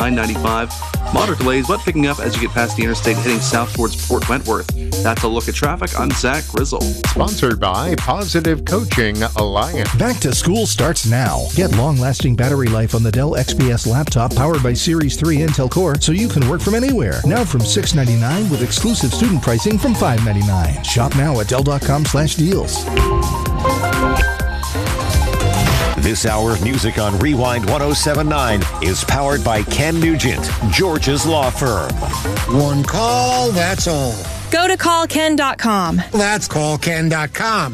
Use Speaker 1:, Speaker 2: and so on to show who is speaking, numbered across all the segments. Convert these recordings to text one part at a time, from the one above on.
Speaker 1: I-95. Moderate delays, but picking up as you get past the interstate heading south towards Port Wentworth. That's a look at traffic. I'm Zach Grizzle.
Speaker 2: Sponsored by Positive Coaching Alliance.
Speaker 3: Back to school starts now. Get long-lasting battery life on the Dell XPS laptop powered by Series 3 Intel Core so you can work from anywhere. Now from $699 with exclusive student pricing from $599. Shop now at Dell.com/deals.
Speaker 4: This hour of music on Rewind 107.9 is powered by Ken Nugent, George's law firm.
Speaker 5: One call, that's all.
Speaker 6: Go to callken.com.
Speaker 5: That's callken.com.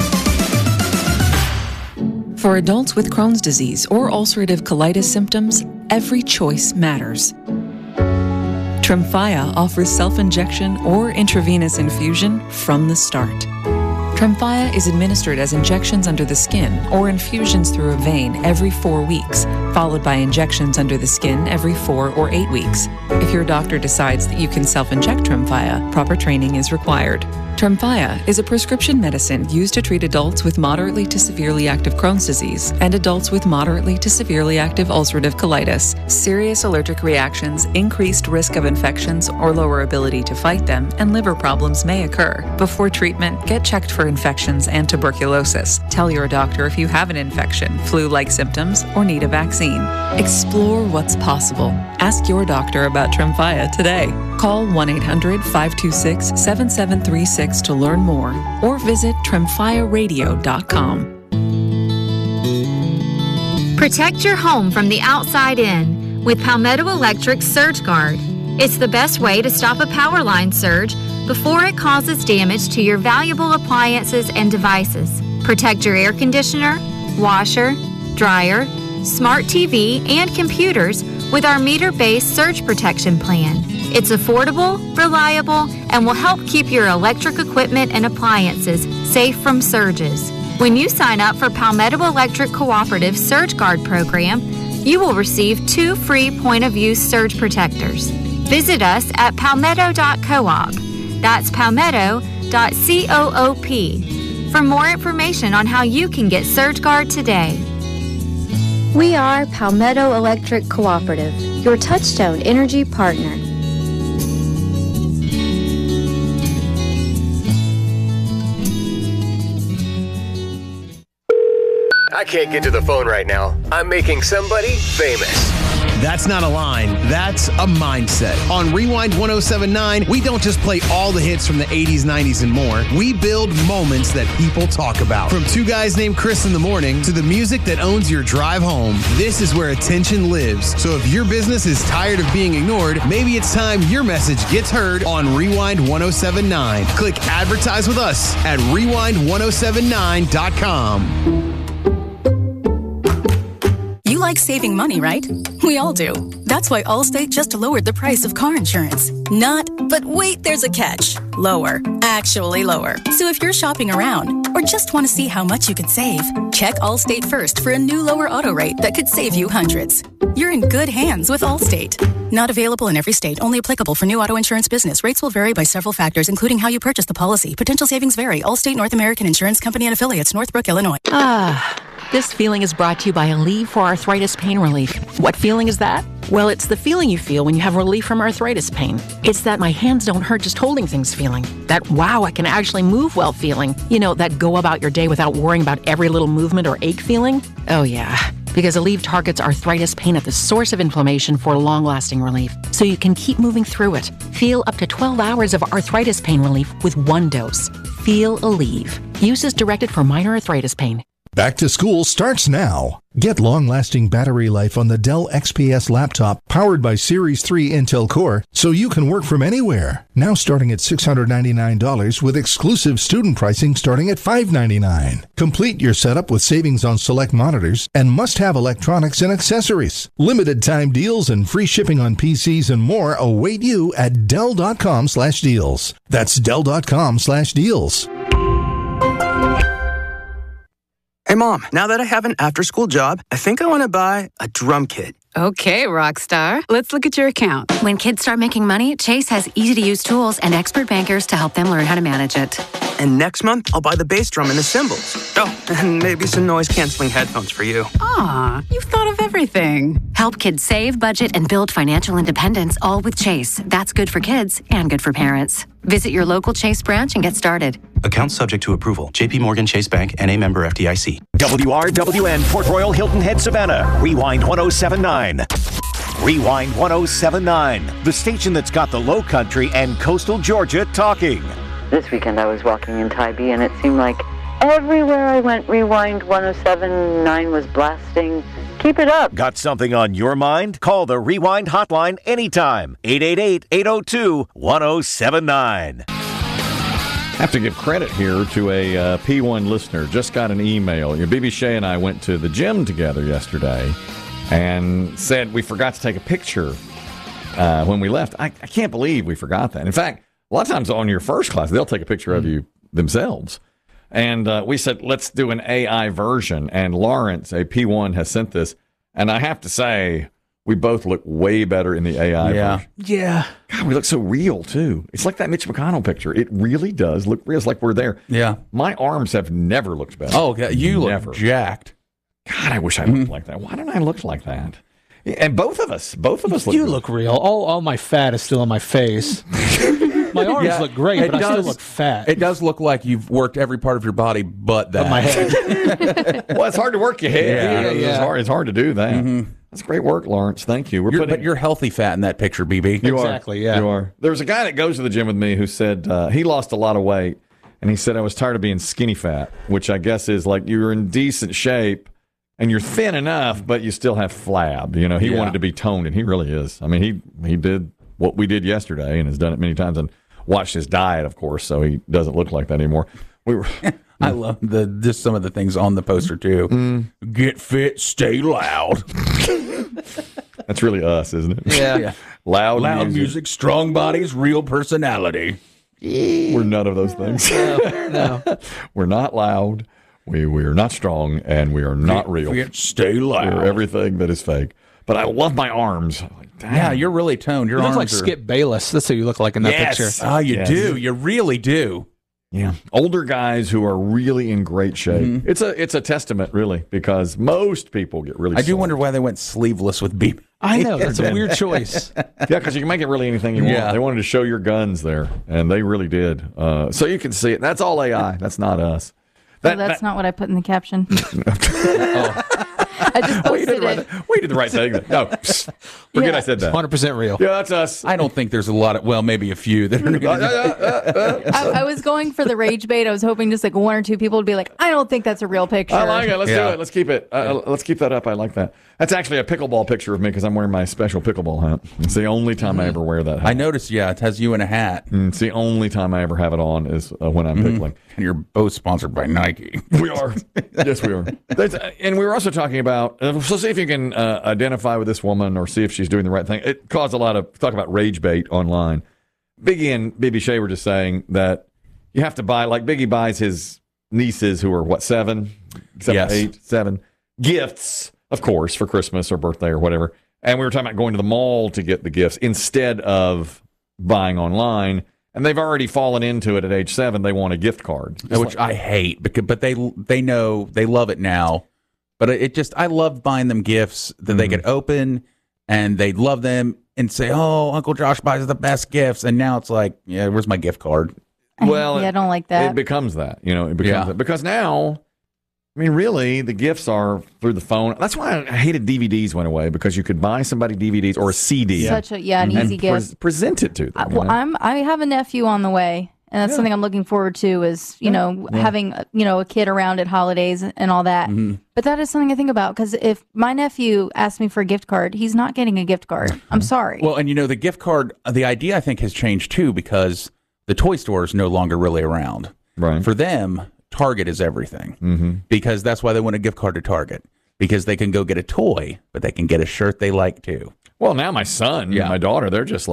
Speaker 7: For adults with Crohn's disease or ulcerative colitis symptoms, every choice matters. Tremfya offers self-injection or intravenous infusion from the start. Tremfya is administered as injections under the skin or infusions through a vein every 4 weeks, followed by injections under the skin every 4 or 8 weeks. If your doctor decides that you can self-inject Tremfya, proper training is required. Tremfya is a prescription medicine used to treat adults with moderately to severely active Crohn's disease and adults with moderately to severely active ulcerative colitis. Serious allergic reactions, increased risk of infections or lower ability to fight them, and liver problems may occur. Before treatment, get checked for infections and tuberculosis. Tell your doctor if you have an infection, flu-like symptoms, or need a vaccine. Explore what's possible. Ask your doctor about Tremfya today. Call 1-800-526-7736 to learn more or visit tremfyaradio.com.
Speaker 8: Protect your home from the outside in with Palmetto Electric Surge Guard. It's the best way to stop a power line surge before it causes damage to your valuable appliances and devices. Protect your air conditioner, washer, dryer, smart TV, and computers with our meter-based surge protection plan. It's affordable, reliable, and will help keep your electric equipment and appliances safe from surges. When you sign up for Palmetto Electric Cooperative Surge Guard program, you will receive 2 free point-of-use surge protectors. Visit us at palmetto.coop. That's palmetto.coop for more information on how you can get Surge Guard today.
Speaker 9: We are Palmetto Electric Cooperative, your Touchstone Energy partner.
Speaker 10: I can't get to the phone right now. I'm making somebody famous.
Speaker 11: That's not a line. That's a mindset. On Rewind 107.9, we don't just play all the hits from the 80s, 90s, and more. We build moments that people talk about. From Two Guys Named Chris in the Morning to the music that owns your drive home, this is where attention lives. So if your business is tired of being ignored, maybe it's time your message gets heard on Rewind 107.9. Click Advertise with us at rewind1079.com.
Speaker 12: You like saving money, right? We all do. That's why Allstate just lowered the price of car insurance. Not, but wait, there's a catch. Lower. Actually lower. So if you're shopping around or just want to see how much you could save, check Allstate first for a new lower auto rate that could save you hundreds. You're in good hands with Allstate. Not available in every state. Only applicable for new auto insurance business. Rates will vary by several factors, including how you purchase the policy. Potential savings vary. Allstate North American Insurance Company and Affiliates, Northbrook, Illinois.
Speaker 13: This feeling is brought to you by Aleve for arthritis pain relief. What feeling is that? Well, it's the feeling you feel when you have relief from arthritis pain. It's that my hands don't hurt just holding things feeling. That wow, I can actually move well feeling. You know, that go about your day without worrying about every little movement or ache feeling. Oh yeah, because Aleve targets arthritis pain at the source of inflammation for long-lasting relief, so you can keep moving through it. Feel up to 12 hours of arthritis pain relief with 1 dose. Feel Aleve. Use is directed for minor arthritis pain.
Speaker 3: Back to school starts now. Get long-lasting battery life on the Dell XPS laptop powered by Series 3 Intel Core so you can work from anywhere. Now starting at $699 with exclusive student pricing starting at $599. Complete your setup with savings on select monitors and must-have electronics and accessories. Limited time deals and free shipping on PCs and more await you at Dell.com/deals. That's Dell.com/deals.
Speaker 14: Hey, Mom, now that I have an after-school job, I think I want to buy a drum kit. Okay, rock star. Let's look at your account.
Speaker 15: When kids start making money, Chase has easy-to-use tools and expert bankers to help them learn how to manage it.
Speaker 16: And next month, I'll buy the bass drum and the cymbals. Oh, and maybe some noise-canceling headphones for you.
Speaker 14: Aw, you've thought of everything.
Speaker 15: Help kids save, budget, and build financial independence, all with Chase. That's good for kids and good for parents. Visit your local Chase branch and get started.
Speaker 17: Account subject to approval. J.P. Morgan Chase Bank and a member FDIC.
Speaker 4: WRWN Port Royal Hilton Head Savannah. Rewind 1079. Rewind 1079. The station that's got the Low Country and coastal Georgia talking.
Speaker 18: This weekend I was walking in Tybee and it seemed like everywhere I went, Rewind 1079 was blasting. Keep it up.
Speaker 4: Got something on your mind? Call the Rewind hotline anytime. 888-802-1079.
Speaker 19: Have to give credit here to a P1 listener. Just got an email. BB Shea and I went to the gym together yesterday and said we forgot to take a picture when we left. I can't believe we forgot that. In fact, a lot of times on your first class, they'll take a picture of you themselves. And we said, let's do an AI version. And Lawrence, a P1, has sent this. And I have to say, we both look way better in the AI version.
Speaker 20: Yeah.
Speaker 19: God, we look so real, too. It's like that Mitch McConnell picture. It really does look real. It's like we're there.
Speaker 20: Yeah.
Speaker 19: My arms have never looked better.
Speaker 20: Oh, God, you look jacked.
Speaker 19: God, I wish I looked like that. Why don't I look like that? And both of us look
Speaker 21: You
Speaker 19: good.
Speaker 21: look real. All my fat is still on my face. My arms look great, but I still look fat.
Speaker 20: It does look like you've worked every part of your body but that.
Speaker 21: But my head.
Speaker 19: Well, it's hard to work your head.
Speaker 20: Yeah.
Speaker 19: It's hard to do that.
Speaker 20: Mm-hmm.
Speaker 19: That's great work, Lawrence. Thank you.
Speaker 20: But you're healthy fat in that picture, BB.
Speaker 21: Exactly, yeah.
Speaker 19: You are. There's a guy that goes to the gym with me who said he lost a lot of weight, and he said, I was tired of being skinny fat, which I guess is like you're in decent shape, and you're thin enough, but you still have flab. You know, he wanted to be toned, and he really is. I mean, he did what we did yesterday and has done it many times and watched his diet, of course, so he doesn't look like that anymore. We were.
Speaker 20: I love just some of the things on the poster, too. Get fit, stay loud.
Speaker 19: That's really us, isn't it?
Speaker 20: Yeah.
Speaker 19: Loud
Speaker 20: music, strong bodies, real personality.
Speaker 19: We're none of those things.
Speaker 21: No.
Speaker 19: We're not loud. We are not strong, and we are not real.
Speaker 20: Stay loud.
Speaker 19: We're everything that is fake. But I love my arms.
Speaker 20: Yeah, you're really toned. Your
Speaker 21: You
Speaker 20: arms
Speaker 21: look like Skip Bayless. That's who you look like in that picture.
Speaker 20: Oh, you do. You really do.
Speaker 19: Yeah, older guys who are really in great shape.
Speaker 20: Mm-hmm.
Speaker 19: It's a testament, really, because most people get really.
Speaker 20: I do wonder why they went sleeveless with BB.
Speaker 21: I know that's a weird choice.
Speaker 19: Yeah, because you can make it really anything you want. They wanted to show your guns there, and they really did. So you can see it. That's all AI. That's not us.
Speaker 22: That's not what I put in the caption. I just posted it.
Speaker 19: We did the right thing. No, forget I said that.
Speaker 21: 100% real.
Speaker 19: Yeah, that's us.
Speaker 20: I don't think there's a lot of, well, maybe a few that are going to
Speaker 22: I was going for the rage bait. I was hoping just like one or two people would be like, I don't think that's a real picture.
Speaker 19: I like it. Let's do it. Let's keep it. Let's keep that up. I like that. That's actually a pickleball picture of me because I'm wearing my special pickleball hat. It's the only time I ever wear that hat.
Speaker 20: I noticed, it has you in a hat.
Speaker 19: It's the only time I ever have it on is when I'm pickling.
Speaker 20: And you're both sponsored by Nike.
Speaker 19: We are. Yes, we are. And we were also talking about, so see if you can identify with this woman or see if she's doing the right thing. It caused a lot of talk about rage bait online. Biggie and BB Shea were just saying that you have to buy, like Biggie buys his nieces who are, 7, 8, 7, gifts, of course, for Christmas or birthday or whatever. And we were talking about going to the mall to get the gifts instead of buying online. And they've already fallen into it at age 7. They want a gift card.
Speaker 20: Which I hate, but they know, they love it now. But I love buying them gifts that they could open and they love them and say, oh, Uncle Josh buys the best gifts. And now it's like, yeah, where's my gift card?
Speaker 19: Well,
Speaker 22: I don't like that.
Speaker 19: It becomes that, it becomes that. Because now, I mean, really, the gifts are through the phone. That's why I hated DVDs went away, because you could buy somebody DVDs or a CD.
Speaker 22: Such an easy gift.
Speaker 19: Present it to them.
Speaker 22: I have a nephew on the way, and that's something I'm looking forward to is, having, a kid around at holidays and all that. Mm-hmm. But that is something I think about, because if my nephew asks me for a gift card, he's not getting a gift card. I'm sorry.
Speaker 20: Well, and the gift card, the idea I think has changed too, because the toy store is no longer really around.
Speaker 19: Right.
Speaker 20: For them, Target is everything, because that's why they want a gift card to Target, because they can go get a toy, but they can get a shirt they like too.
Speaker 19: Well, now my son and my daughter, they're just like,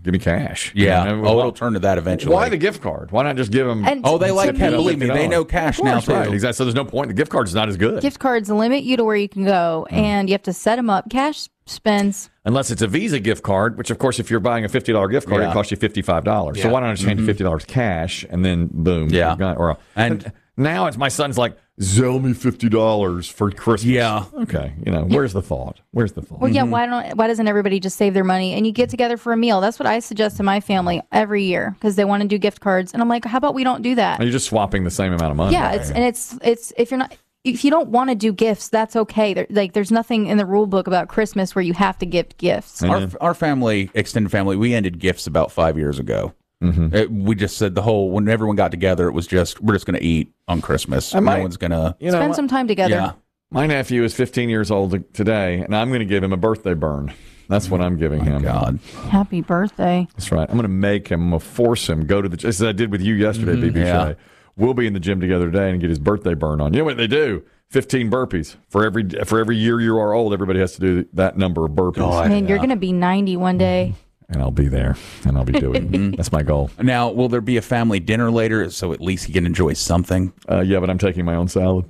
Speaker 19: Give me cash.
Speaker 20: Yeah.
Speaker 19: You know,
Speaker 20: It'll turn to that eventually.
Speaker 19: Why the gift card? Why not just give them?
Speaker 22: And
Speaker 20: they like cash.
Speaker 22: me-
Speaker 20: Believe me, they know cash now too.
Speaker 19: Right, exactly. So there's no point. The gift card's not as good.
Speaker 22: Gift cards limit you to where you can go, and you have to set them up. Cash spends.
Speaker 19: Unless it's a Visa gift card, which, of course, if you're buying a $50 gift card, it costs you $55. So why not just hand you $50 cash, and then boom.
Speaker 20: Yeah.
Speaker 19: And now it's my son's like, sell me $50 for Christmas.
Speaker 20: Yeah.
Speaker 19: Okay. Where's the thought?
Speaker 22: Well, yeah. Why doesn't everybody just save their money and you get together for a meal? That's what I suggest to my family every year because they want to do gift cards, and I'm like, how about we don't do that?
Speaker 19: And you're just swapping the same amount of money.
Speaker 22: Yeah. It's if you don't want to do gifts, that's okay. There's nothing in the rule book about Christmas where you have to give gifts.
Speaker 20: Our family, extended family, we ended gifts about 5 years ago.
Speaker 19: Mm-hmm.
Speaker 20: We just said when everyone got together, it was just, we're just going to eat on Christmas. No one's going to
Speaker 22: spend some time together.
Speaker 20: Yeah.
Speaker 19: My nephew is 15 years old today, and I'm going to give him a birthday burn. That's what I'm giving him.
Speaker 20: God.
Speaker 22: Happy birthday.
Speaker 19: That's right. I'm going to make him, I'm going to force him, go to the, just as I did with you yesterday, BB Shay. We'll be in the gym together today and get his birthday burn on. You know what they do? 15 burpees. For every year you are old, everybody has to do that number of burpees.
Speaker 22: Man, you're going to be 90 one day.
Speaker 19: And I'll be there, and I'll be doing it. That's my goal.
Speaker 20: Now, will there be a family dinner later so at least he can enjoy something?
Speaker 19: Yeah, but I'm taking my own salad.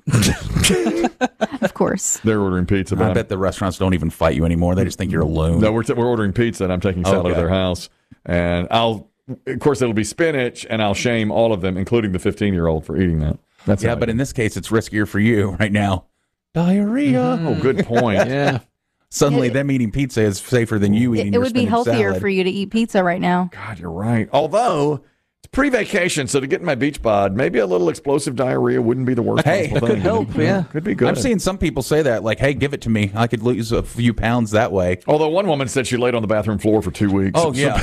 Speaker 22: Of course.
Speaker 19: They're ordering pizza.
Speaker 20: I bet the restaurants don't even fight you anymore. They just think you're a loon.
Speaker 19: No, we're ordering pizza, and I'm taking salad to their house. And of course, it'll be spinach, and I'll shame all of them, including the 15-year-old, for eating that.
Speaker 20: But in this case, it's riskier for you right now. Diarrhea.
Speaker 19: Oh, good point.
Speaker 20: Yeah. Suddenly, them eating pizza is safer than you eating.
Speaker 22: It would be healthier
Speaker 20: salad.
Speaker 22: for you to eat pizza right now.
Speaker 19: God, you're right. Although it's pre-vacation, so to get in my beach bod, maybe a little explosive diarrhea wouldn't be the worst.
Speaker 20: Hey,
Speaker 19: possible
Speaker 20: it
Speaker 19: thing.
Speaker 20: could help. Yeah,
Speaker 19: could be good.
Speaker 20: I've seen some people say that, like, "Hey, give it to me. I could lose a few pounds that way."
Speaker 19: Although one woman said she laid on the bathroom floor for 2 weeks.
Speaker 20: Oh yeah,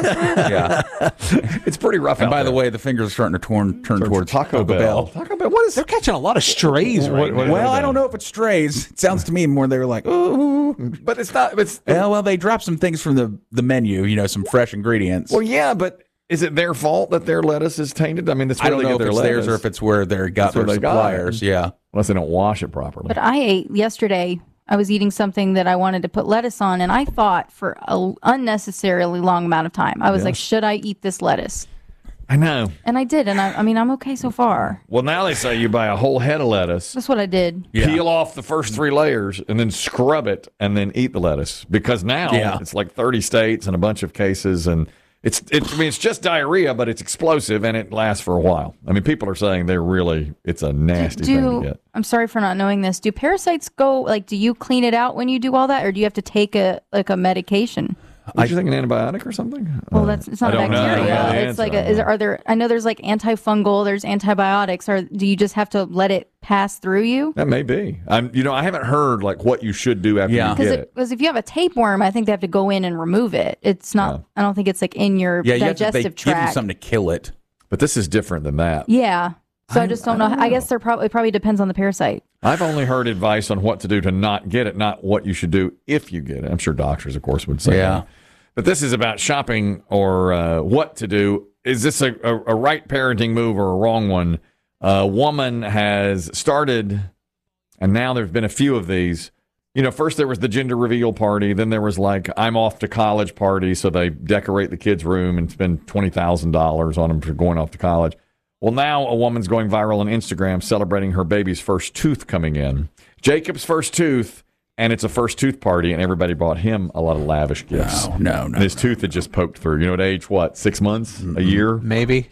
Speaker 20: yeah.
Speaker 19: It's pretty rough.
Speaker 20: And by the way, the fingers are starting to turn towards
Speaker 19: Taco Bell.
Speaker 21: Taco Bell. What is? They're catching a lot of strays right now.
Speaker 20: Well, I don't know if it's strays. It sounds to me more they were like, "Ooh,"
Speaker 19: but it's not.
Speaker 20: Well, they dropped some things from the menu. Some fresh ingredients.
Speaker 19: Well, yeah, but. Is it their fault that their lettuce is tainted? I mean, that's where
Speaker 20: I don't
Speaker 19: they
Speaker 20: know
Speaker 19: get
Speaker 20: if
Speaker 19: their
Speaker 20: it's
Speaker 19: lettuce.
Speaker 20: theirs or if it's where they got their suppliers. Yeah,
Speaker 19: unless they don't wash it properly.
Speaker 22: But I ate yesterday. I was eating something that I wanted to put lettuce on, and I thought for an unnecessarily long amount of time. I was like, should I eat this lettuce?
Speaker 19: I know.
Speaker 22: And I did, and I mean, I'm okay so far.
Speaker 19: Well, now they say you buy a whole head of lettuce.
Speaker 22: That's what I did.
Speaker 19: Peel off the first 3 layers and then scrub it and then eat the lettuce. Because now it's like 30 states and a bunch of cases, and it's just diarrhea, but it's explosive and it lasts for a while. I mean, people are saying it's a nasty thing to get.
Speaker 22: I'm sorry for not knowing this. Do parasites go, do you clean it out when you do all that, or do you have to take a medication?
Speaker 19: Are you thinking an antibiotic or something?
Speaker 22: Well, it's not bacteria. It's like I know there's like antifungal, there's antibiotics. Or do you just have to let it pass through you?
Speaker 19: That may be. I haven't heard what you should do after you get it.
Speaker 22: Because if you have a tapeworm, I think they have to go in and remove it. It's not. I don't think it's in your digestive
Speaker 20: they
Speaker 22: tract.
Speaker 20: give you something to kill it.
Speaker 19: But this is different than that.
Speaker 22: Yeah. So I just don't know. I guess it probably depends on the parasite.
Speaker 19: I've only heard advice on what to do to not get it, not what you should do if you get it. I'm sure doctors, of course, would say that. But this is about shopping or what to do. Is this a right parenting move or a wrong one? A woman has started, and now there's been a few of these. First there was the gender reveal party. Then there was I'm off to college party. So they decorate the kid's room and spend $20,000 on them for going off to college. Well, now a woman's going viral on Instagram celebrating her baby's first tooth coming in. Jacob's first tooth. And it's a first tooth party, and everybody brought him a lot of lavish gifts.
Speaker 20: No.
Speaker 19: And his tooth had just poked through. At age, 6 months? A year?
Speaker 21: Maybe.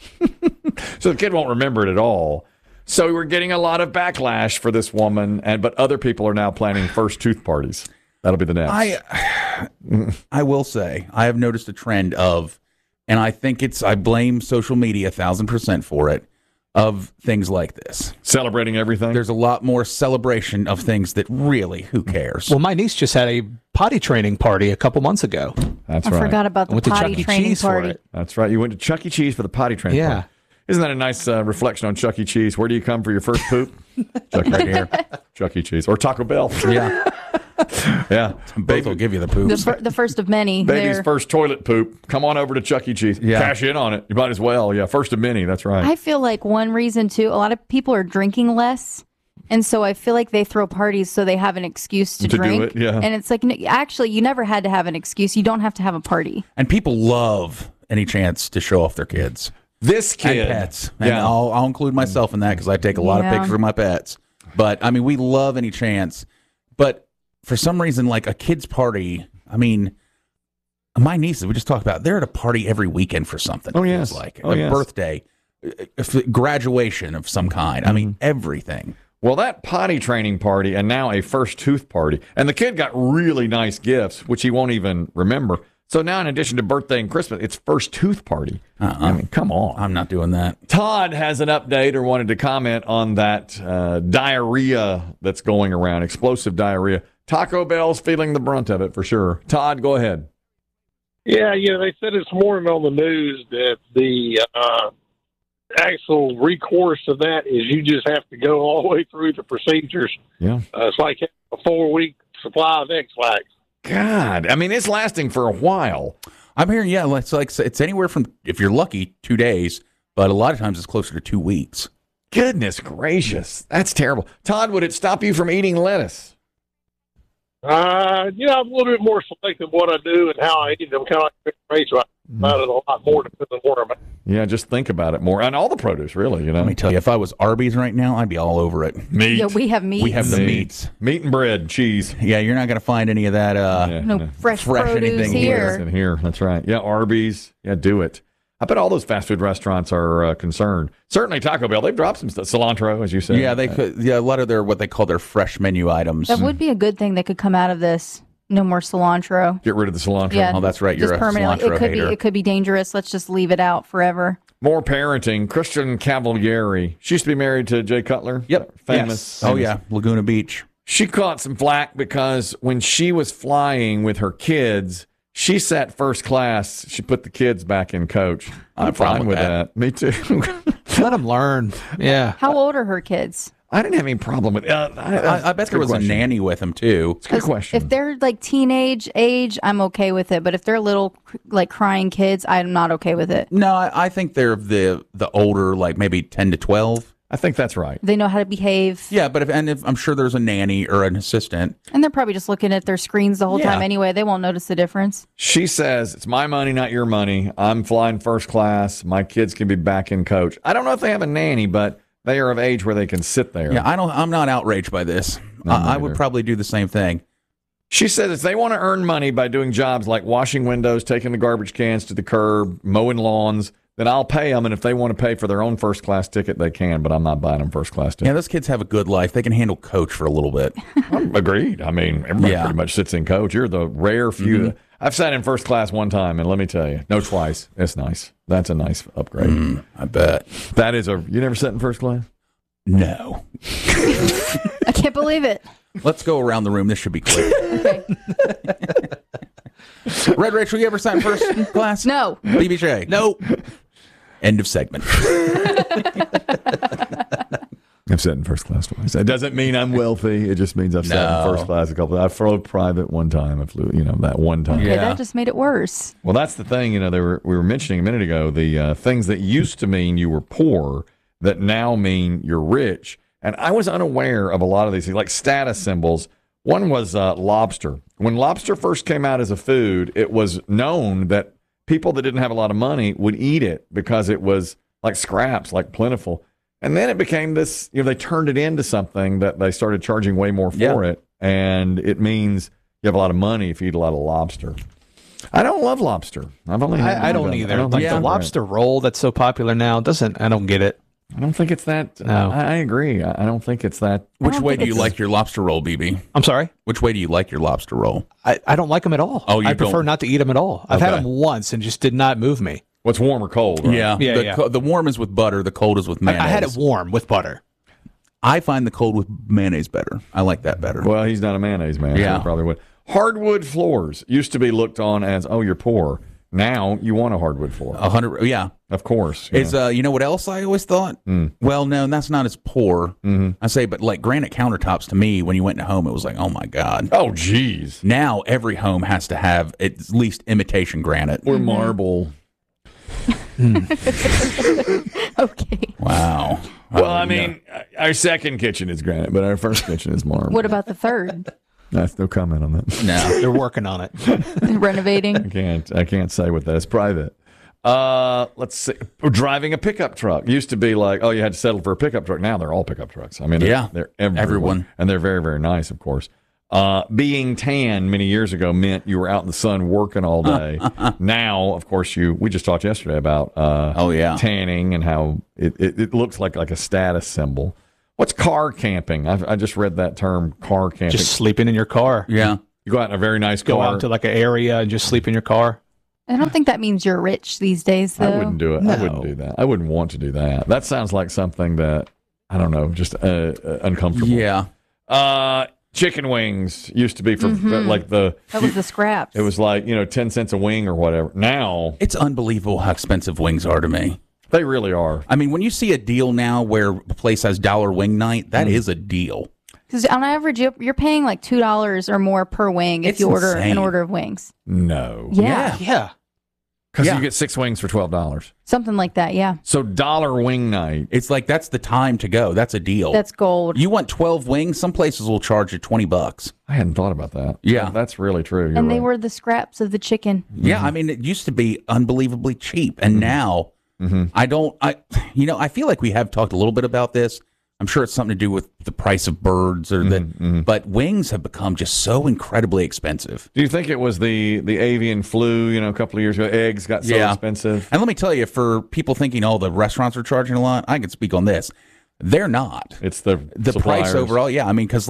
Speaker 19: So the kid won't remember it at all. So we're getting a lot of backlash for this woman, but other people are now planning first tooth parties. That'll be the next.
Speaker 20: I will say, I have noticed a trend of, and I think I blame social media 1,000% for it, of things like this.
Speaker 19: Celebrating everything?
Speaker 20: There's a lot more celebration of things that really, who cares?
Speaker 21: Well, my niece just had a potty training party a couple months ago.
Speaker 19: That's right.
Speaker 22: I forgot about the potty training party.
Speaker 19: That's right. You went to Chuck E. Cheese for the potty training party. Isn't that a nice reflection on Chuck E. Cheese? Where do you come for your first poop? Chuck E. Cheese. Chuck E. Cheese. Or Taco Bell.
Speaker 20: Yeah.
Speaker 19: Yeah.
Speaker 20: Both will give you the poop.
Speaker 22: The first of many.
Speaker 19: Baby's first toilet poop. Come on over to Chuck E. Cheese.
Speaker 20: Yeah.
Speaker 19: Cash in on it. You might as well. Yeah. First of many. That's right.
Speaker 22: I feel like one reason, too, a lot of people are drinking less. And so I feel like they throw parties so they have an excuse to drink.
Speaker 19: Do it, yeah.
Speaker 22: And it's like, actually, you never had to have an excuse. You don't have to have a party.
Speaker 20: And people love any chance to show off their kids.
Speaker 19: This kid.
Speaker 20: And pets. And I'll include myself in that because I take a lot of pictures of my pets. But, I mean, we love any chance. But for some reason, like a kid's party, I mean, my nieces, we just talked about, they're at a party every weekend for something.
Speaker 19: Oh, yes.
Speaker 20: Like a birthday, graduation of some kind. I mean, everything.
Speaker 19: Well, that potty training party and now a first tooth party. And the kid got really nice gifts, which he won't even remember. So now, in addition to birthday and Christmas, it's first tooth party. I mean, come on.
Speaker 20: I'm not doing that.
Speaker 19: Todd has an update or wanted to comment on that diarrhea that's going around, explosive diarrhea. Taco Bell's feeling the brunt of it for sure. Todd, go ahead.
Speaker 1: Yeah, they said this morning on the news that the actual recourse of that is you just have to go all the way through the procedures.
Speaker 19: Yeah.
Speaker 1: It's like a 4-week supply of X-Lax.
Speaker 19: God, I mean, it's lasting for a while.
Speaker 20: I'm hearing, it's anywhere from, if you're lucky, 2 days, but a lot of times it's closer to 2 weeks.
Speaker 19: Goodness gracious. That's terrible. Todd, would it stop you from eating lettuce?
Speaker 1: I'm a little bit more selective what I do and how I eat them. Kind of like Rachel, about it a lot more depending on where I'm at.
Speaker 19: Yeah, just think about it more. And all the produce, really,
Speaker 20: Let me tell you, if I was Arby's right now, I'd be all over it.
Speaker 19: Meat.
Speaker 22: Yeah, we have meat.
Speaker 20: We have the meats.
Speaker 19: Meat and bread, cheese.
Speaker 20: Yeah, you're not going to find any of that
Speaker 22: fresh produce
Speaker 20: anything
Speaker 22: here.
Speaker 19: In here. That's right. Yeah, Arby's. Yeah, do it. I bet all those fast food restaurants are concerned. Certainly Taco Bell. They've dropped some stuff. Cilantro, as you said.
Speaker 20: Yeah, they could. Yeah, a lot of their what they call their fresh menu items.
Speaker 22: That would be a good thing that could come out of this. No more cilantro.
Speaker 19: Get rid of the cilantro.
Speaker 22: Yeah,
Speaker 20: oh, that's right. You're
Speaker 22: just
Speaker 20: a cilantro hater.
Speaker 22: It could be dangerous. Let's just leave it out forever.
Speaker 19: More parenting. Kristen Cavalieri. She used to be married to Jay Cutler.
Speaker 20: Yep.
Speaker 19: Famous.
Speaker 20: Oh, yeah. Laguna Beach.
Speaker 19: She caught some flack because when she was flying with her kids, she sat first class. She put the kids back in coach. I'm fine with that. Me too.
Speaker 21: Let them learn. Yeah.
Speaker 22: How old are her kids?
Speaker 19: I didn't have any problem with it.
Speaker 20: I bet there was a nanny with them, too.
Speaker 19: It's a good question.
Speaker 22: If they're like teenage age, I'm okay with it. But if they're little, like crying kids, I'm not okay with it.
Speaker 20: No, I think they're the older, like maybe 10 to 12.
Speaker 19: I think that's right.
Speaker 22: They know how to behave.
Speaker 20: Yeah, but if I'm sure there's a nanny or an assistant.
Speaker 22: And they're probably just looking at their screens the whole time anyway. They won't notice the difference.
Speaker 19: She says, it's my money, not your money. I'm flying first class. My kids can be back in coach. I don't know if they have a nanny, but they are of age where they can sit there.
Speaker 20: Yeah, I'm not outraged by this. I would probably do the same thing.
Speaker 19: She says if they want to earn money by doing jobs like washing windows, taking the garbage cans to the curb, mowing lawns, then I'll pay them. And if they want to pay for their own first class ticket, they can. But I'm not buying them first class ticket.
Speaker 20: Yeah, those kids have a good life. They can handle coach for a little bit.
Speaker 19: Agreed. I mean, everybody pretty much sits in coach. You're the rare few. Mm-hmm. I've sat in first class one time, and let me tell you, no, twice. It's nice. That's a nice upgrade.
Speaker 20: I bet.
Speaker 19: That is you never sat in first class?
Speaker 20: No.
Speaker 22: I can't believe it.
Speaker 20: Let's go around the room. This should be clear.
Speaker 22: Okay.
Speaker 20: Red Rachel, you ever sat in first class?
Speaker 22: No.
Speaker 20: BBJ?
Speaker 21: Nope.
Speaker 20: End of segment.
Speaker 19: I've sat in first class twice. It doesn't mean I'm wealthy. It just means I've sat in first class a couple. I flew private one time. I flew, that one time.
Speaker 22: Okay, that just made it worse.
Speaker 19: Well, that's the thing. We were mentioning a minute ago the things that used to mean you were poor that now mean you're rich. And I was unaware of a lot of these things, like status symbols. One was lobster. When lobster first came out as a food, it was known that people that didn't have a lot of money would eat it because it was like scraps, like plentiful. And then it became this, they turned it into something that they started charging way more for it. And it means you have a lot of money if you eat a lot of lobster. I don't love lobster. I've only had
Speaker 21: I don't either. The lobster roll that's so popular now I don't get it.
Speaker 19: I don't think it's that. No. I agree. I don't think it's that.
Speaker 20: Which way do you like your lobster roll, BB?
Speaker 21: I'm sorry?
Speaker 20: Which way do you like your lobster roll?
Speaker 21: I don't like them at all.
Speaker 20: Oh, you
Speaker 21: I prefer not to eat them at all. I've had them once and just did not move me.
Speaker 19: What's warm or cold? Right?
Speaker 20: Yeah. The warm is with butter. The cold is with mayonnaise.
Speaker 21: I had it warm with butter.
Speaker 20: I find the cold with mayonnaise better. I like that better.
Speaker 19: Well, he's not a mayonnaise man. Yeah. So he probably would. Hardwood floors used to be looked on as, you're poor. Now you want a hardwood floor.
Speaker 20: 100, yeah.
Speaker 19: Of course.
Speaker 20: It's you know what else I always thought? Well, no, that's not as poor. I say, but like granite countertops to me, when you went to home, it was like, oh my God.
Speaker 19: Oh, geez.
Speaker 20: Now every home has to have at least imitation granite.
Speaker 19: Or marble.
Speaker 22: Okay.
Speaker 20: Wow.
Speaker 19: Well, I mean, our second kitchen is granite, but our first kitchen is marble.
Speaker 22: What about the third?
Speaker 19: That's no comment on that.
Speaker 21: No, they're working on it.
Speaker 22: Renovating.
Speaker 19: I can't say what that is. Private. Let's see. Driving a pickup truck used to be like, oh, you had to settle for a pickup truck. Now they're all pickup trucks. I mean, they're everyone, and they're very, very nice, of course. Being tan many years ago meant you were out in the sun working all day. Now, of course, we just talked yesterday about tanning and how it looks like a status symbol. What's car camping? I just read that term, car camping.
Speaker 21: Just sleeping in your car.
Speaker 20: Yeah.
Speaker 19: You go out in a very nice car.
Speaker 21: Go out to like an area and just sleep in your car.
Speaker 22: I don't think that means you're rich these days, though.
Speaker 19: I wouldn't do it.
Speaker 21: No.
Speaker 19: I wouldn't do that. I wouldn't want to do that. That sounds like something that, I don't know, just uncomfortable.
Speaker 20: Yeah.
Speaker 19: Chicken wings used to be for like
Speaker 22: that was the scraps.
Speaker 19: It was like 10 cents a wing or whatever. Now
Speaker 20: it's unbelievable how expensive wings are to me.
Speaker 19: They really are.
Speaker 20: I mean, when you see a deal now where a place has $1 wing night, that is a deal.
Speaker 22: Because on average, you're paying like $2 or more per wing if you order an order of wings.
Speaker 19: No.
Speaker 22: Yeah.
Speaker 19: Because you get 6 wings for $12.
Speaker 22: Something like that, yeah.
Speaker 19: So $1 wing night.
Speaker 20: It's like that's the time to go. That's a deal.
Speaker 22: That's gold.
Speaker 20: You want 12 wings? Some places will charge you $20.
Speaker 19: I hadn't thought about that.
Speaker 20: Yeah.
Speaker 19: That's really true. You're
Speaker 22: and they
Speaker 19: right.
Speaker 22: were the scraps of the chicken.
Speaker 20: Yeah, I mean, it used to be unbelievably cheap. And now, I feel like we have talked a little bit about this. I'm sure it's something to do with the price of birds or but wings have become just so incredibly expensive.
Speaker 19: Do you think it was the avian flu, a couple of years ago? Eggs got so expensive.
Speaker 20: And let me tell you, for people thinking, the restaurants are charging a lot, I can speak on this. They're not.
Speaker 19: It's the
Speaker 20: price overall. Yeah, I mean, because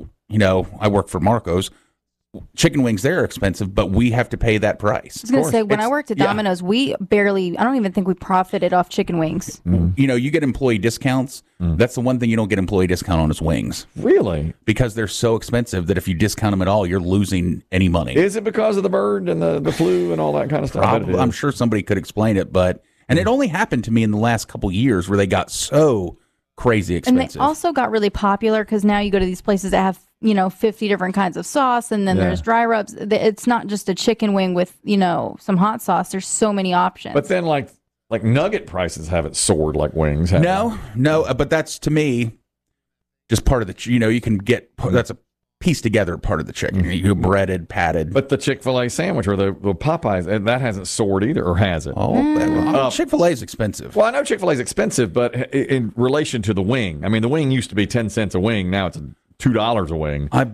Speaker 20: I work for Marco's. Chicken wings, they're expensive, but we have to pay that price.
Speaker 22: I was going to say, when I worked at Domino's, I don't even think we profited off chicken wings.
Speaker 20: You get employee discounts. That's the one thing you don't get employee discount on is wings.
Speaker 19: Really?
Speaker 20: Because they're so expensive that if you discount them at all, you're losing any money.
Speaker 19: Is it because of the bird and the flu and all that kind of stuff?
Speaker 20: Probably, I'm sure somebody could explain it, and it only happened to me in the last couple years where they got so crazy expensive.
Speaker 22: And they also got really popular because now you go to these places that have 50 different kinds of sauce, and then there's dry rubs. It's not just a chicken wing with some hot sauce. There's so many options.
Speaker 19: But then like nugget prices haven't soared like wings have.
Speaker 20: No, but that's to me just part of the you can get that's a piece together part of the chicken. You breaded, patted.
Speaker 19: But the Chick-fil-A sandwich or the Popeyes, that hasn't soared either, or has it?
Speaker 20: Chick-fil-A is expensive.
Speaker 19: Well, I know Chick-fil-A is expensive, but in relation to the wing, I mean, the wing used to be 10 cents a wing. Now it's $2 a wing.
Speaker 20: I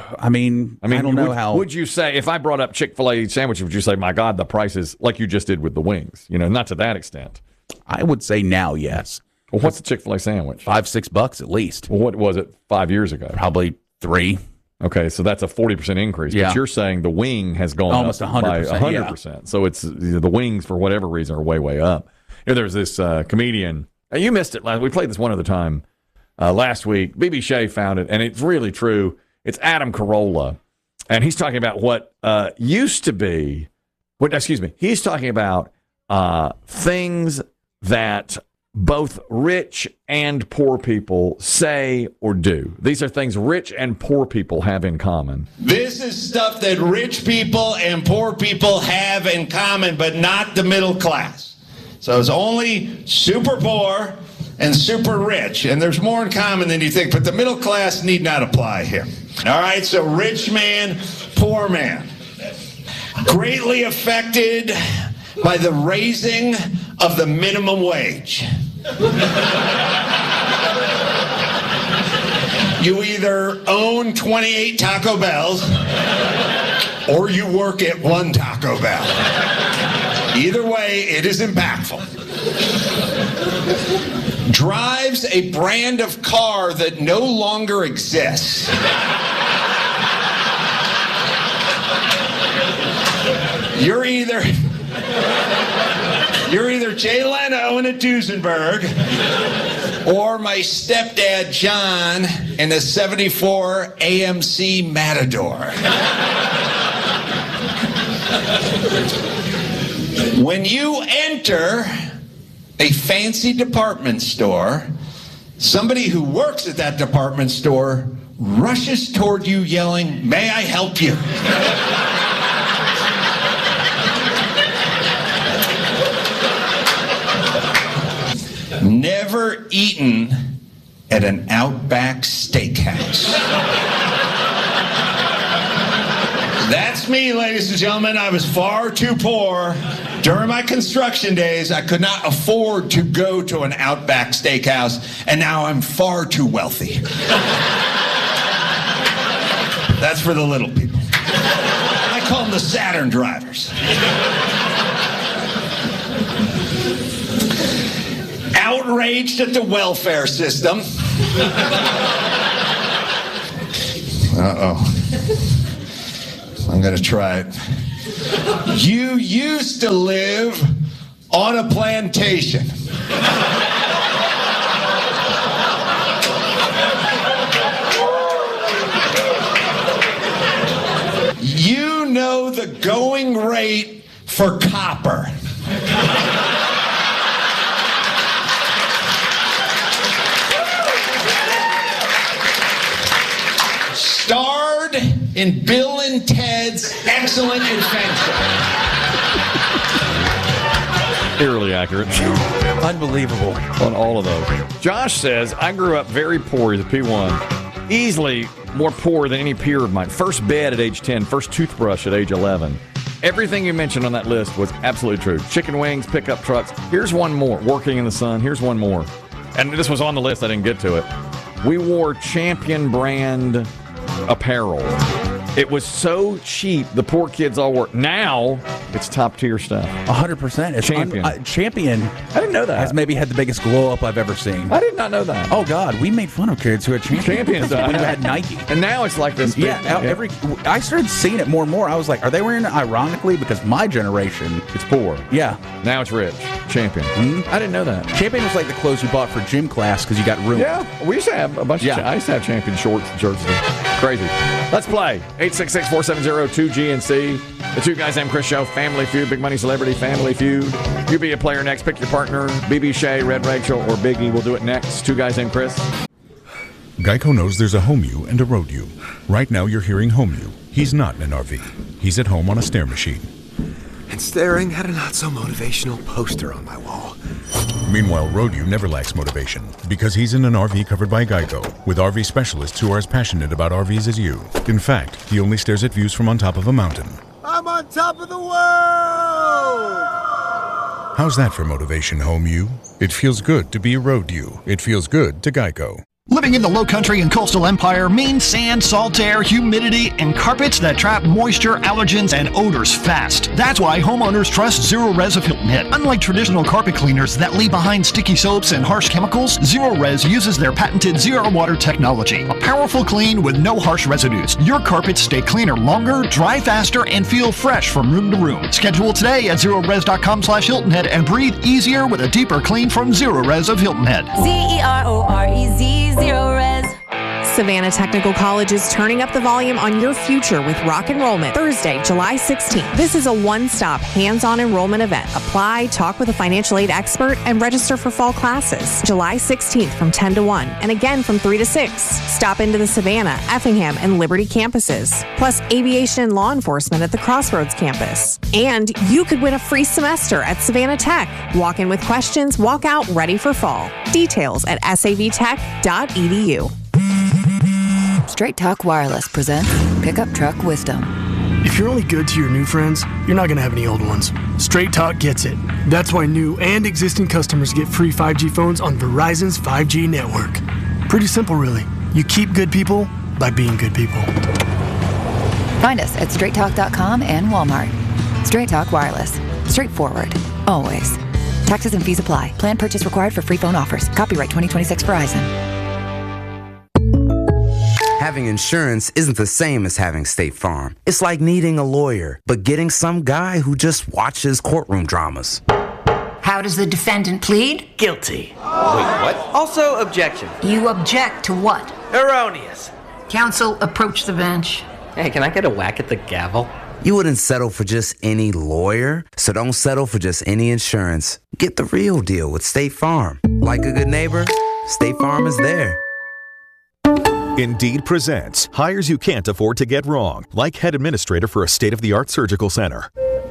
Speaker 20: don't know how.
Speaker 19: Would you say, if I brought up Chick-fil-A sandwiches, would you say, my God, the price is like you just did with the wings? Not to that extent.
Speaker 20: I would say now, yes.
Speaker 19: Well, what's the Chick-fil-A sandwich?
Speaker 20: $5-6 at least.
Speaker 19: Well, what was it 5 years ago?
Speaker 20: Probably $3.
Speaker 19: Okay, so that's a 40% increase.
Speaker 20: Yeah.
Speaker 19: But you're saying the wing has gone
Speaker 20: almost
Speaker 19: up
Speaker 20: 100%,
Speaker 19: by 100%.
Speaker 20: Yeah.
Speaker 19: So it's the wings, for whatever reason, are way, way up. There's this comedian. You missed it. We played this one other time last week. BB Shea found it, and it's really true. It's Adam Carolla, and he's talking about what used to be. He's talking about things that both rich and poor people say or do. These are things rich and poor people have in common.
Speaker 2: This is stuff that rich people and poor people have in common, but not the middle class. So it's only super poor and super rich, and there's more in common than you think, but the middle class need not apply here. All right, so rich man, poor man. Greatly affected by the raising of the minimum wage. You either own 28 Taco Bells or you work at one Taco Bell. Either way, it is impactful. Drives a brand of car that no longer exists. You're either Jay Leno in a Duesenberg or my stepdad John in a 74 AMC Matador. When you enter a fancy department store, somebody who works at that department store rushes toward you yelling, "May I help you?" Never eaten at an Outback Steakhouse. That's me, ladies and gentlemen. I was far too poor. During my construction days, I could not afford to go to an Outback Steakhouse, and now I'm far too wealthy. That's for the little people. I call them the Saturn drivers. Outraged at the welfare system. Uh-oh. I'm going to try it. You used to live on a plantation. You know the going rate for copper. Starred in Bill and Ted's Excellent Adventure.
Speaker 19: Eerily accurate.
Speaker 20: Unbelievable.
Speaker 19: On all of those. Josh says, I grew up very poor. He's a P1. Easily more poor than any peer of mine. First bed at age 10. First toothbrush at age 11. Everything you mentioned on that list was absolutely true. Chicken wings, pickup trucks. Here's one more. Working in the sun. Here's one more. And this was on the list. I didn't get to it. We wore Champion brand apparel. It was so cheap, the poor kids all wore. Now, it's top-tier stuff.
Speaker 20: 100%. It's
Speaker 19: Champion.
Speaker 20: Champion.
Speaker 19: I didn't know that.
Speaker 20: Has maybe had the biggest glow-up I've ever seen.
Speaker 19: I did not know that.
Speaker 20: Oh, God. We made fun of kids who had Champions.
Speaker 19: When
Speaker 20: you had Nike.
Speaker 19: And now it's like this.
Speaker 20: I started seeing it more and more. I was like, are they wearing it ironically? Because my generation...
Speaker 19: It's poor.
Speaker 20: Yeah.
Speaker 19: Now it's rich. Champion.
Speaker 20: Mm-hmm.
Speaker 19: I didn't know that.
Speaker 20: Champion was like the clothes you bought for gym class because you got room.
Speaker 19: Yeah. We used to have a bunch of... I used to have Champion shorts and jerseys. Crazy. Let's play. 866-470-2GNC. The Two Guys Named Chris Show. Family Feud. Big Money Celebrity Family Feud. You be a player next. Pick your partner. BB Shea, Red Rachel, or Biggie. We'll do it next. Two Guys Named Chris.
Speaker 5: Geico knows there's a home you and a road you. Right now you're hearing home you. He's not in an RV. He's at home on a stair machine.
Speaker 6: And staring at a not-so-motivational poster on my wall.
Speaker 5: Meanwhile, road you never lacks motivation because he's in an RV covered by Geico with RV specialists who are as passionate about RVs as you. In fact, he only stares at views from on top of a mountain.
Speaker 6: I'm on top of the world!
Speaker 5: How's that for motivation, home you? It feels good to be a road you. It feels good to Geico.
Speaker 23: Living in the Low Country and Coastal Empire means sand, salt air, humidity, and carpets that trap moisture, allergens, and odors fast. That's why homeowners trust Zero-Res of Hilton Head. Unlike traditional carpet cleaners that leave behind sticky soaps and harsh chemicals, Zero-Res uses their patented zero-water technology. A powerful clean with no harsh residues. Your carpets stay cleaner longer, dry faster, and feel fresh from room to room. Schedule today at zerorez.com/Hilton Head and breathe easier with a deeper clean from Zero-Res of Hilton Head.
Speaker 24: ZEROREZ. Zero-Res. Savannah Technical College is turning up the volume on your future with Rock Enrollment, Thursday, July 16th. This is a one-stop, hands-on enrollment event. Apply, talk with a financial aid expert, and register for fall classes. July 16th from 10 to 1, and again from 3 to 6. Stop into the Savannah, Effingham, and Liberty campuses, plus aviation and law enforcement at the Crossroads campus. And you could win a free semester at Savannah Tech. Walk in with questions, walk out ready for fall. Details at savtech.edu.
Speaker 25: Straight Talk Wireless presents Pickup Truck Wisdom.
Speaker 26: If you're only good to your new friends, you're not going to have any old ones. Straight Talk gets it. That's why new and existing customers get free 5G phones on Verizon's 5G network. Pretty simple, really. You keep good people by being good people.
Speaker 25: Find us at straighttalk.com and Walmart. Straight Talk Wireless. Straightforward. Always. Taxes and fees apply. Plan purchase required for free phone offers. Copyright 2026 Verizon.
Speaker 27: Having insurance isn't the same as having State Farm. It's like needing a lawyer, but getting some guy who just watches courtroom dramas.
Speaker 28: How does the defendant plead?
Speaker 29: Guilty. Wait, what? Also, objection.
Speaker 28: You object to what?
Speaker 29: Erroneous.
Speaker 28: Counsel, approach the bench.
Speaker 29: Hey, can I get a whack at the gavel?
Speaker 27: You wouldn't settle for just any lawyer, so don't settle for just any insurance. Get the real deal with State Farm. Like a good neighbor, State Farm is there.
Speaker 30: Indeed presents hires you can't afford to get wrong, like head administrator for a state-of-the-art surgical center.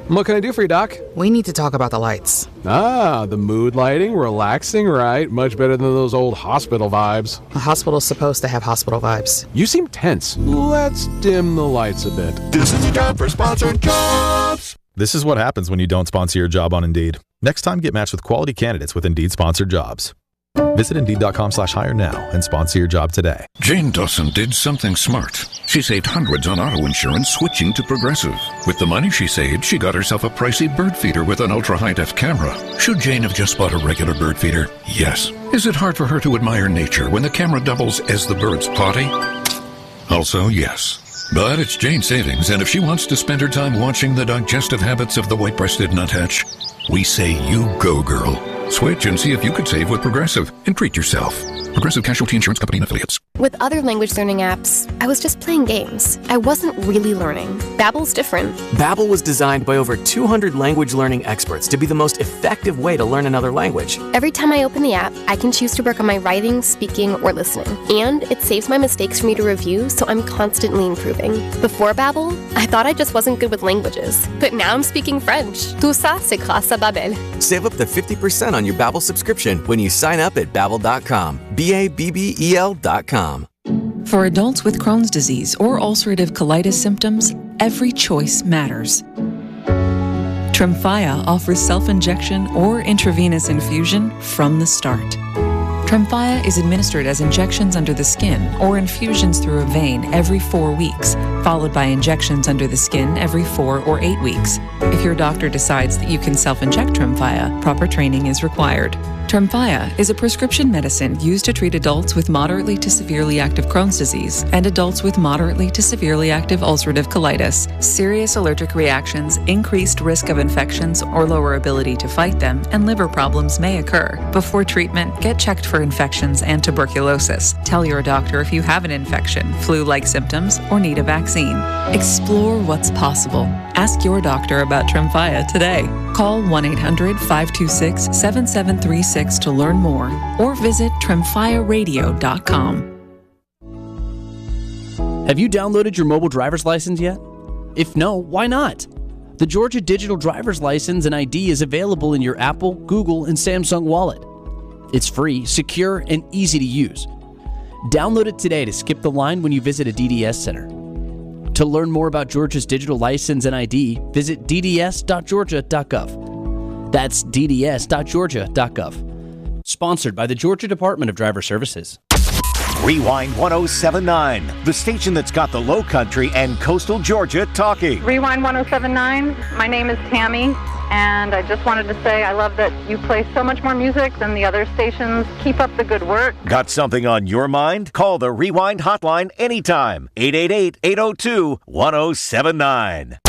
Speaker 3: What can I do for you, Doc?
Speaker 7: We need to talk about the lights.
Speaker 3: Ah, the mood lighting, relaxing, right? Much better than those old hospital vibes.
Speaker 7: A hospital's supposed to have hospital vibes.
Speaker 3: You seem tense. Let's dim the lights a bit.
Speaker 8: This is the time for sponsored jobs.
Speaker 9: This is what happens when you don't sponsor your job on Indeed. Next time, get matched with quality candidates with Indeed-sponsored jobs. Visit Indeed.com/hire now and sponsor your job today.
Speaker 8: Jane Dawson did something smart. She saved hundreds on auto insurance switching to Progressive. With the money she saved, she got herself a pricey bird feeder with an ultra-high-def camera. Should Jane have just bought a regular bird feeder? Yes. Is it hard for her to admire nature when the camera doubles as the bird's potty? Also, yes. But it's Jane's savings, and if she wants to spend her time watching the digestive habits of the white-breasted nuthatch, we say you go, girl. Switch and see if you could save with Progressive and treat yourself. Progressive Casualty Insurance Company and Affiliates.
Speaker 10: With other language learning apps, I was just playing games. I wasn't really learning. Babbel's different.
Speaker 11: Babbel was designed by over 200 language learning experts to be the most effective way to learn another language.
Speaker 10: Every time I open the app, I can choose to work on my writing, speaking, or listening. And it saves my mistakes for me to review, so I'm constantly improving. Before Babbel, I thought I just wasn't good with languages. But now I'm speaking French. Tout ça, c'est grâce à Babbel.
Speaker 11: Save up to 50% on your Babbel subscription when you sign up at Babbel.com. Babbel.com.
Speaker 12: For adults with Crohn's disease or ulcerative colitis symptoms, every choice matters. Tremfya offers self-injection or intravenous infusion from the start. Tremfya is administered as injections under the skin or infusions through a vein every 4 weeks, followed by injections under the skin every 4 or 8 weeks. If your doctor decides that you can self-inject Tremfya, proper training is required. Tremfya is a prescription medicine used to treat adults with moderately to severely active Crohn's disease and adults with moderately to severely active ulcerative colitis. Serious allergic reactions, increased risk of infections or lower ability to fight them, and liver problems may occur. Before treatment, get checked for infections and tuberculosis. Tell your doctor if you have an infection, flu-like symptoms, or need a vaccine. Explore what's possible. Ask your doctor about Tremfya today. Call 1-800-526-7736 to learn more or visit tremfyaradio.com.
Speaker 13: Have you downloaded your mobile driver's license yet? If no, why not? The Georgia Digital Driver's License and ID is available in your Apple, Google, and Samsung wallet. It's free, secure, and easy to use. Download it today to skip the line when you visit a DDS center. To learn more about Georgia's digital license and ID, visit dds.georgia.gov. That's dds.georgia.gov. Sponsored by the Georgia Department of Driver Services.
Speaker 4: Rewind 1079, the station that's got the Low Country and coastal Georgia talking.
Speaker 16: Rewind 1079. My name is Tammy, and I just wanted to say I love that you play so much more music than the other stations. Keep up the good work.
Speaker 4: Got something on your mind? Call the Rewind hotline anytime. 888-802-1079.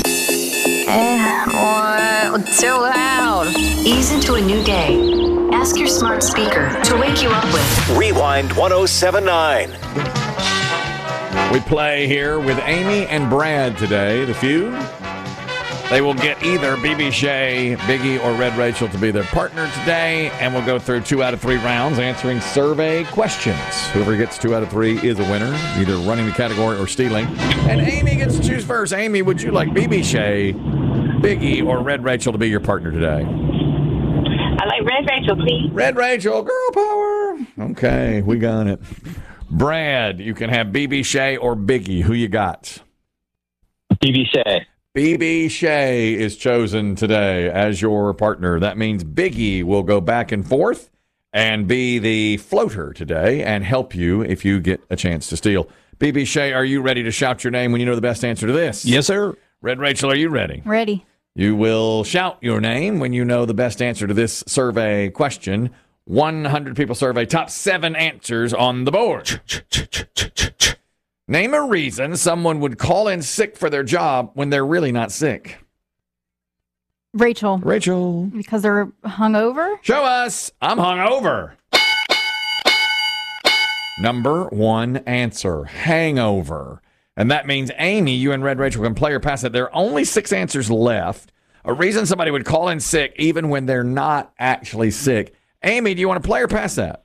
Speaker 28: Too loud. Ease into a new day. Ask your smart speaker to wake you up with
Speaker 4: Rewind 1079.
Speaker 19: We play here with Amy and Brad today, the feud. They will get either BB Shea, Biggie, or Red Rachel to be their partner today, and we'll go through 2 out of 3 rounds answering survey questions. Whoever gets 2 out of 3 is a winner, either running the category or stealing. And Amy gets to choose first. Amy, would you like BB Shea, Biggie, or Red Rachel to be your partner today?
Speaker 30: I like Red Rachel, please.
Speaker 19: Red Rachel, girl power. Okay, we got it. Brad, you can have BB Shea or Biggie. Who you got?
Speaker 31: BB Shea.
Speaker 19: BB Shea is chosen today as your partner. That means Biggie will go back and forth and be the floater today and help you if you get a chance to steal. BB Shea, are you ready to shout your name when you know the best answer to this?
Speaker 3: Yes, sir.
Speaker 19: Red Rachel, are you ready?
Speaker 22: Ready.
Speaker 19: You will shout your name when you know the best answer to this survey question. 100 people survey, top 7 answers on the board. Name a reason someone would call in sick for their job when they're really not sick.
Speaker 22: Rachel.
Speaker 19: Rachel.
Speaker 22: Because they're hungover?
Speaker 19: Show us. I'm hungover. Number 1 answer, hangover. And that means, Amy, you and Red Rachel can play or pass it. There are only 6 answers left. A reason somebody would call in sick even when they're not actually sick. Amy, do you want to play or pass that?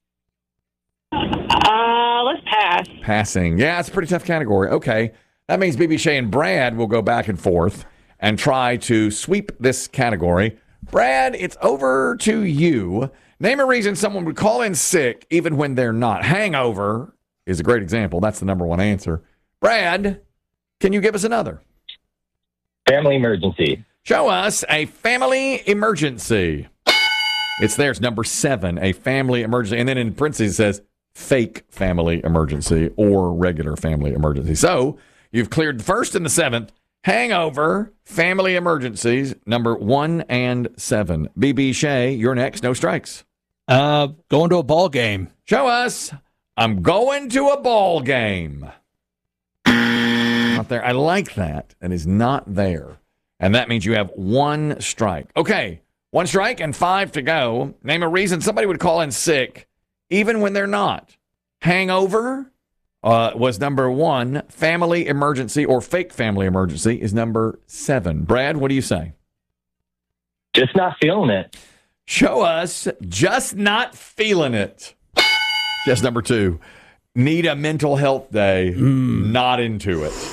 Speaker 30: Let's pass.
Speaker 19: Passing. Yeah, it's a pretty tough category. Okay. That means BB Shea and Brad will go back and forth. and try to sweep this category. Brad, it's over to you. Name a reason someone would call in sick even when they're not. Hangover is a great example. That's the number one answer. Brad, can you give us another?
Speaker 31: Family emergency.
Speaker 19: Show us a family emergency. It's there. It's number 7, a family emergency. And then in parentheses it says fake family emergency or regular family emergency. So you've cleared the first and the 7th. Hangover, family emergencies, number 1 and 7. BB Shea, you're next. No strikes.
Speaker 1: Going to a ball game.
Speaker 19: Show us. I'm going to a ball game. Not there. I like that. That is not there. And that means you have 1 strike. Okay, 1 strike and 5 to go. Name a reason somebody would call in sick even when they're not. Hangover was number 1. Family emergency or fake family emergency is number 7. Brad, what do you say?
Speaker 31: Just not feeling it.
Speaker 19: Show us. Just not feeling it. Just number 2. Need a mental health day. Not into it.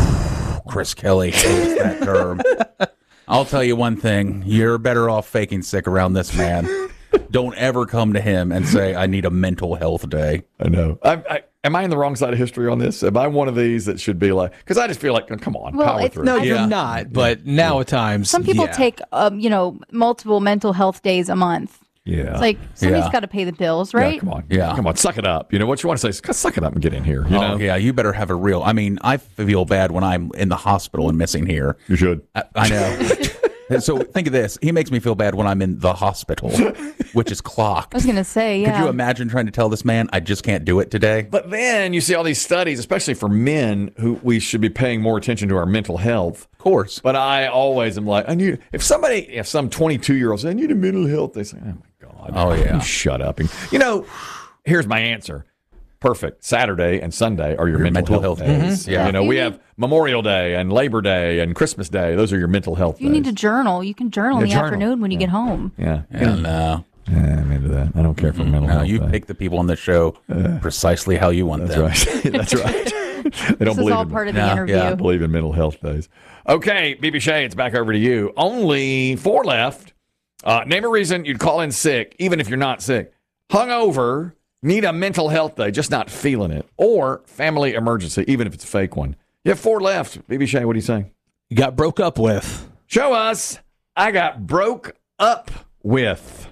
Speaker 2: Chris Kelly hates that term. I'll tell you one thing. You're better off faking sick around this man. Don't ever come to him and say, I need a mental health day.
Speaker 19: I know. Am I in the wrong side of history on this? Am I one of these that should be like, because I just feel like, come on, power through.
Speaker 1: No, you're not. But now at times,
Speaker 22: some people take, multiple mental health days a month.
Speaker 19: Yeah.
Speaker 22: It's like somebody's got to pay the bills, right?
Speaker 19: Yeah, come on. Yeah. Come on. Suck it up. You know what you want to say is suck it up and get in here. You know?
Speaker 2: Yeah. You better have a real. I mean, I feel bad when I'm in the hospital and missing here.
Speaker 19: You should.
Speaker 2: I know. So think of this. He makes me feel bad when I'm in the hospital, which is clocked.
Speaker 22: I was going to say, yeah.
Speaker 2: Could you imagine trying to tell this man, I just can't do it today?
Speaker 19: But then you see all these studies, especially for men, who we should be paying more attention to our mental health.
Speaker 2: Of course.
Speaker 19: But I always am like, if some 22-year-old says, I need a mental health, they say, oh, my God.
Speaker 2: Oh, yeah.
Speaker 19: Shut up. And, here's my answer. Perfect. Saturday and Sunday are your mental health days.
Speaker 2: Mm-hmm. Yeah.
Speaker 19: We have Memorial Day and Labor Day and Christmas Day. Those are your mental health days.
Speaker 22: You need to journal. You can journal in the afternoon when you get home.
Speaker 19: Yeah.
Speaker 2: No.
Speaker 19: Yeah, I'm into that. I don't care for mental health.
Speaker 2: You pick the people on the show precisely how you want them.
Speaker 19: Right. That's right. They don't
Speaker 22: this is all part of the interview.
Speaker 19: Yeah, I believe in mental health days. Okay, BB Shea, it's back over to you. Only 4 left. Name a reason you'd call in sick, even if you're not sick. Hungover, need a mental health day, just not feeling it. Or family emergency, even if it's a fake one. You have 4 left. BB Shea, what do you say?
Speaker 1: You got broke up with.
Speaker 19: Show us. I got broke up with.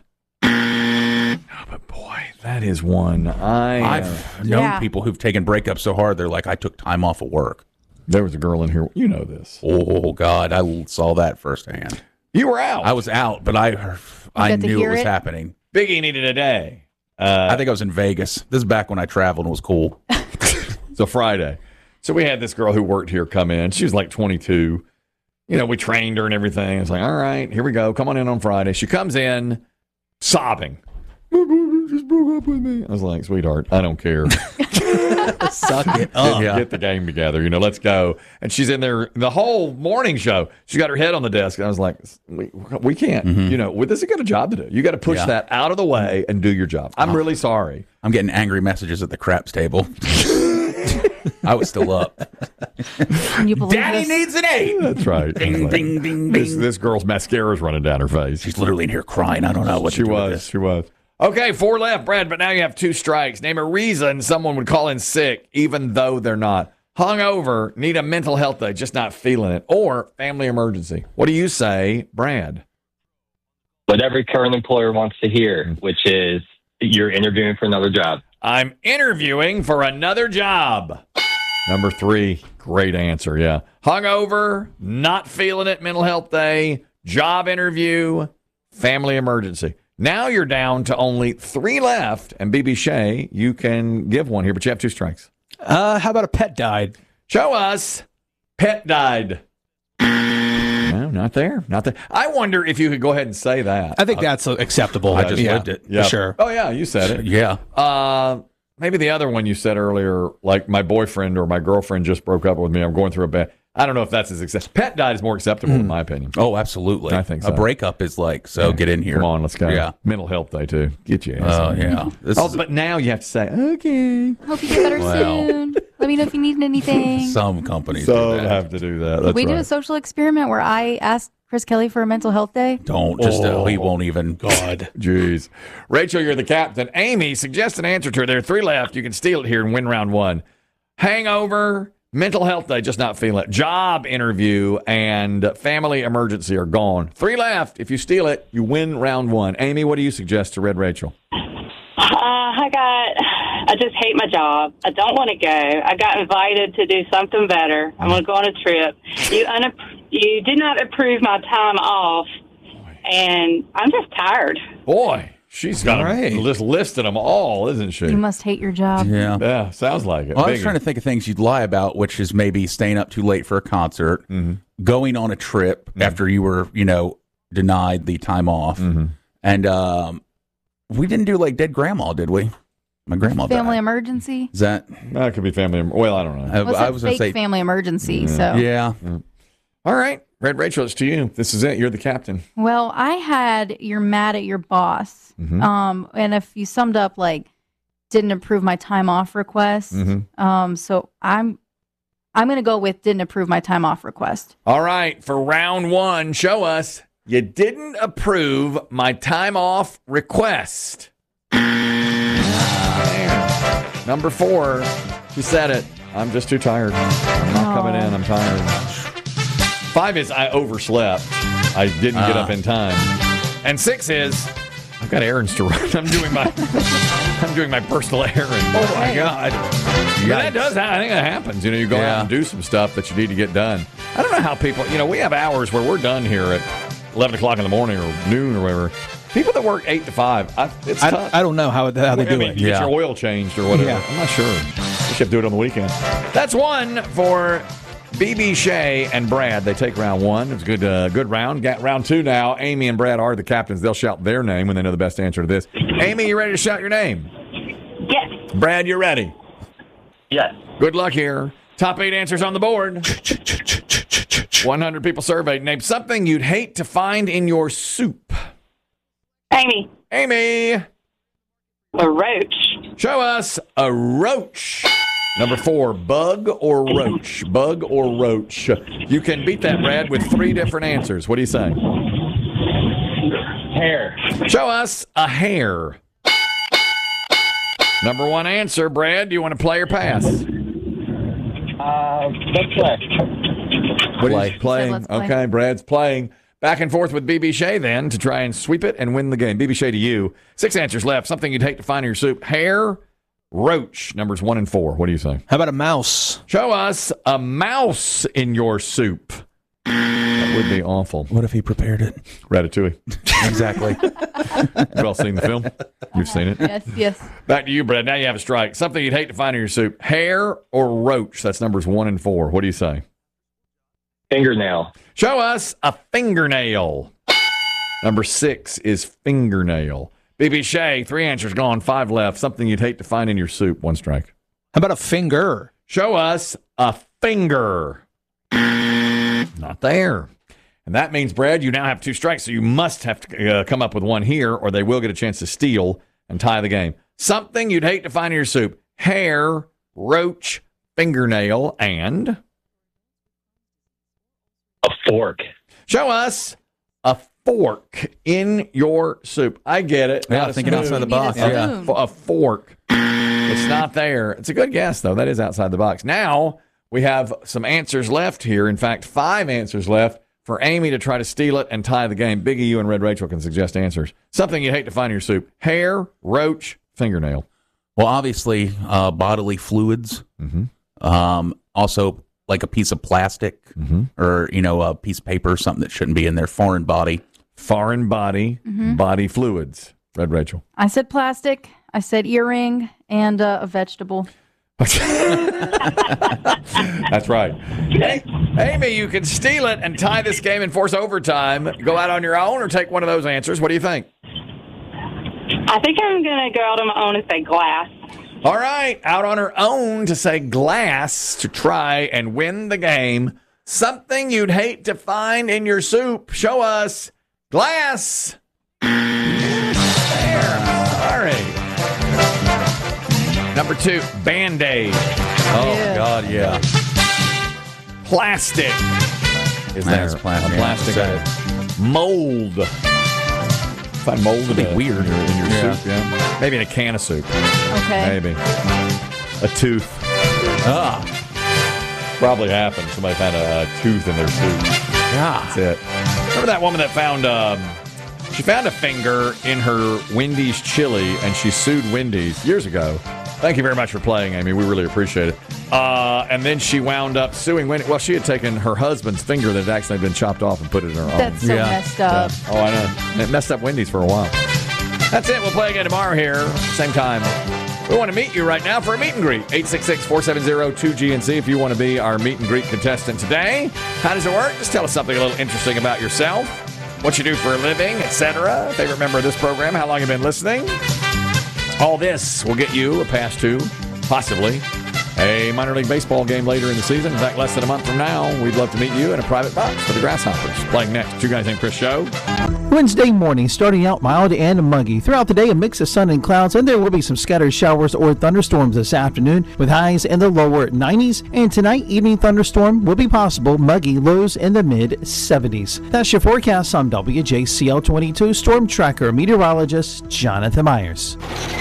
Speaker 19: But boy, that is one.
Speaker 2: I've known people who've taken breakups so hard, they're like, I took time off of work.
Speaker 19: There was a girl in here. You know this.
Speaker 2: Oh, God. I saw that firsthand.
Speaker 19: You were out.
Speaker 2: I was out, but I knew it was happening.
Speaker 19: Biggie needed a day.
Speaker 2: I think I was in Vegas. This is back when I traveled and it was cool.
Speaker 19: So Friday. So we had this girl who worked here come in. She was like 22. We trained her and everything. It's like, all right, here we go. Come on in on Friday. She comes in sobbing. My brother just broke up with me. I was like, sweetheart, I don't care.
Speaker 1: Suck it up.
Speaker 19: Get the game together. Let's go. And she's in there the whole morning show. She got her head on the desk. And I was like, we can't. This has got a job to do. You got to push that out of the way and do your job. I'm really sorry.
Speaker 2: I'm getting angry messages at the craps table. I was still up.
Speaker 22: Can you believe
Speaker 2: Daddy
Speaker 22: this?
Speaker 2: needs an 8.
Speaker 19: That's right.
Speaker 2: Ding, ding, ding, ding.
Speaker 19: This girl's mascara's running down her face.
Speaker 2: She's literally in here crying. I don't know what
Speaker 19: she
Speaker 2: to do
Speaker 19: was.
Speaker 2: with this.
Speaker 19: She was. Okay, 4 left, Brad, but now you have 2 strikes. Name a reason someone would call in sick, even though they're not. Hungover, need a mental health day, just not feeling it, or family emergency. What do you say, Brad?
Speaker 31: What every current employer wants to hear, which is you're interviewing for another job.
Speaker 19: I'm interviewing for another job. Number 3, great answer, yeah. Hungover, not feeling it, mental health day, job interview, family emergency. Now you're down to only 3 left, and BB Shea, you can give one here, but you have 2 strikes.
Speaker 1: How about a pet died?
Speaker 19: Show us. Pet died. No, not there. Not there. I wonder if you could go ahead and say that.
Speaker 1: I think that's acceptable.
Speaker 2: I just lived it.
Speaker 19: Yeah.
Speaker 1: For sure.
Speaker 19: Oh, yeah, you said it.
Speaker 2: Yeah.
Speaker 19: Maybe the other one you said earlier, like my boyfriend or my girlfriend just broke up with me. I'm going through a bad. I don't know if that's as acceptable. Pet died is more acceptable in my opinion.
Speaker 2: Oh, absolutely.
Speaker 19: I think so.
Speaker 2: A breakup is like, get in here.
Speaker 19: Come on, let's go.
Speaker 2: Yeah.
Speaker 19: Mental health day, too. Get your ass
Speaker 2: Oh,
Speaker 19: in.
Speaker 2: yeah.
Speaker 19: But now you have to say, okay.
Speaker 22: Hope you get better soon. Let me know if you need anything.
Speaker 2: Some companies do
Speaker 19: Some
Speaker 2: that.
Speaker 19: have to do that. That's
Speaker 22: we
Speaker 19: right.
Speaker 22: do a social experiment where I asked Chris Kelly for a mental health day.
Speaker 2: Don't just he won't even.
Speaker 1: God.
Speaker 19: Jeez. Rachel, you're the captain. Amy, suggest an answer to her. There are 3 left. You can steal it here and win round 1. Hangover, mental health day, just not feeling it. Job interview, and family emergency are gone. 3 left. If you steal it, you win round 1. Amy, what do you suggest to Red Rachel?
Speaker 30: I just hate my job. I don't want to go. I got invited to do something better. I'm going to go on a trip. You did not approve my time off, and I'm just tired.
Speaker 19: Boy, she's got just listed them all, isn't she?
Speaker 22: You must hate your job.
Speaker 2: Yeah,
Speaker 19: sounds like it.
Speaker 2: Well, I was trying to think of things you'd lie about, which is maybe staying up too late for a concert, going on a trip after you were, denied the time off, and we didn't do like dead grandma, did we? My grandma
Speaker 22: Family
Speaker 2: died.
Speaker 22: emergency.
Speaker 2: Is that?
Speaker 19: That could be family. Well, I don't know.
Speaker 22: I was going to say family emergency. So
Speaker 2: Yeah.
Speaker 19: All right, Red Rachel, it's to you. This is it. You're the captain.
Speaker 22: Well, I had you're mad at your boss. And if you summed up like didn't approve my time off request. So I'm going to go with didn't approve my time off request.
Speaker 19: All right, for round 1, show us you didn't approve my time off request. Number 4, she said it. I'm just too tired. I'm not coming in. I'm tired. 5 is I overslept. I didn't get up in time. And 6 is I've got errands to run. I'm doing my personal errand.
Speaker 2: Oh my God.
Speaker 19: Yeah, that does. I think that happens. You go out and do some stuff that you need to get done. I don't know how people. We have hours where we're done here at 11 o'clock in the morning or noon or whatever. People that work 8 to 5, it's tough.
Speaker 1: I don't know how they do it.
Speaker 19: You get your oil changed or whatever.
Speaker 1: Yeah.
Speaker 19: I'm not sure. You should have to do it on the weekend. That's 1 for BB Shea and Brad. They take round 1. It's a good round. Got round 2 now. Amy and Brad are the captains. They'll shout their name when they know the best answer to this. Amy, you ready to shout your name?
Speaker 30: Yes.
Speaker 19: Brad, you ready?
Speaker 31: Yes.
Speaker 19: Good luck here. Top 8 answers on the board. 100 people surveyed. Name something you'd hate to find in your soup.
Speaker 30: Amy.
Speaker 19: Amy.
Speaker 30: A roach.
Speaker 19: Show us a roach. Number 4, bug or roach? Bug or roach? You can beat that, Brad, with 3 different answers. What do you say?
Speaker 31: Hair.
Speaker 19: Show us a hair. Number 1 answer, Brad. Do you want to play or pass?
Speaker 31: Let's play.
Speaker 19: What are you playing?
Speaker 22: Let's play.
Speaker 19: Okay, Brad's playing. Back and forth with BB Shea then to try and sweep it and win the game. BB Shea to you. 6 answers left. Something you'd hate to find in your soup. Hair, roach. Numbers 1 and 4. What do you say?
Speaker 1: How about a mouse?
Speaker 19: Show us a mouse in your soup. That would be awful.
Speaker 2: What if he prepared it?
Speaker 19: Ratatouille.
Speaker 2: Exactly.
Speaker 19: You've all seen the film? You've seen it?
Speaker 22: Yes.
Speaker 19: Back to you, Brad. Now you have a strike. Something you'd hate to find in your soup. Hair or roach? That's numbers 1 and 4. What do you say?
Speaker 31: Fingernail.
Speaker 19: Show us a fingernail. Number 6 is fingernail. BB Shea, 3 answers gone, 5 left. Something you'd hate to find in your soup. 1 strike.
Speaker 1: How about a finger?
Speaker 19: Show us a finger. Not there. And that means, Brad, you now have 2 strikes, so you must have to come up with 1 here, or they will get a chance to steal and tie the game. Something you'd hate to find in your soup. Hair, roach, fingernail, and...
Speaker 31: A fork.
Speaker 19: Show us a fork in your soup. I get it.
Speaker 2: Yeah,
Speaker 19: Not a
Speaker 2: thinking
Speaker 19: spoon.
Speaker 2: outside the box.
Speaker 22: Yeah.
Speaker 19: A fork. It's not there. It's a good guess, though. That is outside the box. Now, we have some answers left here. In fact, 5 answers left for Amy to try to steal it and tie the game. Biggie, you and Red Rachel can suggest answers. Something you'd hate to find in your soup. Hair, roach, fingernail.
Speaker 2: Well, obviously, bodily fluids. Also, like a piece of plastic or, a piece of paper, something that shouldn't be in there. Foreign body.
Speaker 19: Foreign body, body fluids. Red Rachel.
Speaker 22: I said plastic. I said earring and a vegetable.
Speaker 19: That's right. Hey, Amy, you can steal it and tie this game and force overtime. Go out on your own or take one of those answers. What do you think?
Speaker 30: I think I'm going to go out on my own and say glass.
Speaker 19: All right, out on her own to say glass to try and win the game. Something you'd hate to find in your soup. Show us glass. There. Sorry. Number 2, Band-Aid. Oh,
Speaker 22: Yeah.
Speaker 19: God, yeah. Plastic is
Speaker 2: Man,
Speaker 19: there.
Speaker 2: it's plastic.
Speaker 19: A plastic mold. Find mold to be weird in your
Speaker 2: Yeah.
Speaker 19: soup. Yeah. Maybe in a can of soup.
Speaker 22: Okay.
Speaker 19: Maybe. A tooth. Probably happened. Somebody found a tooth in their soup.
Speaker 2: Yeah.
Speaker 19: That's it. Remember that woman that found she found a finger in her Wendy's chili and she sued Wendy's years ago. Thank you very much for playing, Amy. We really appreciate it. And then she wound up suing Wendy's. Well, she had taken her husband's finger that had actually been chopped off and put it in her own.
Speaker 22: That's so messed up.
Speaker 19: Oh, I know. It messed up Wendy's for a while. That's it. We'll play again tomorrow here, same time. We want to meet you right now for a meet and greet. 866-470-2GNC if you want to be our meet and greet contestant today. How does it work? Just tell us something a little interesting about yourself, what you do for a living, etc. Favorite member of this program, how long you've been listening. All this will get you a pass to, possibly, a minor league baseball game later in the season. In fact, less than a month from now, we'd love to meet you in a private box for the Grasshoppers. Playing next, Two Guys Named Chris show.
Speaker 1: Wednesday morning, starting out mild and muggy. Throughout the day, a mix of sun and clouds, and there will be some scattered showers or thunderstorms this afternoon, with highs in the lower 90s. And tonight, evening thunderstorm will be possible, muggy, lows in the mid-70s. That's your forecast. I'm WJCL 22 Storm Tracker meteorologist Jonathan Myers.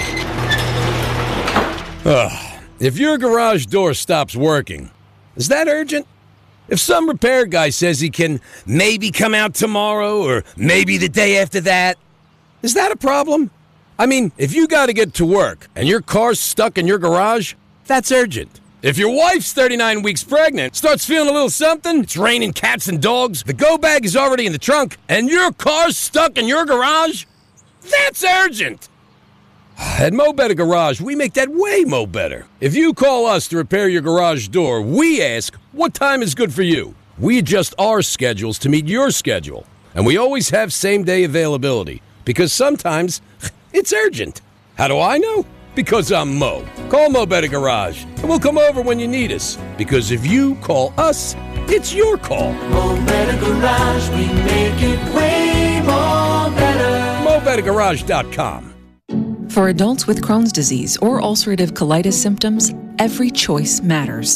Speaker 5: If your garage door stops working, is that urgent? If some repair guy says he can maybe come out tomorrow or maybe the day after that, is that a problem? I mean, if you got to get to work and your car's stuck in your garage, that's urgent. If your wife's 39 weeks pregnant, starts feeling a little something, it's raining cats and dogs, the go bag is already in the trunk, and your car's stuck in your garage, that's urgent. At Mo Better Garage, we make that way mo better. If you call us to repair your garage door, we ask, what time is good for you? We adjust our schedules to meet your schedule. And we always have same-day availability, because sometimes it's urgent. How do I know? Because I'm Mo. Call Mo Better Garage, and we'll come over when you need us. Because if you call us, it's your call.
Speaker 6: Mo Better Garage, we make it way more better.
Speaker 5: MoBetterGarage.com.
Speaker 12: For adults with Crohn's disease or ulcerative colitis symptoms, every choice matters.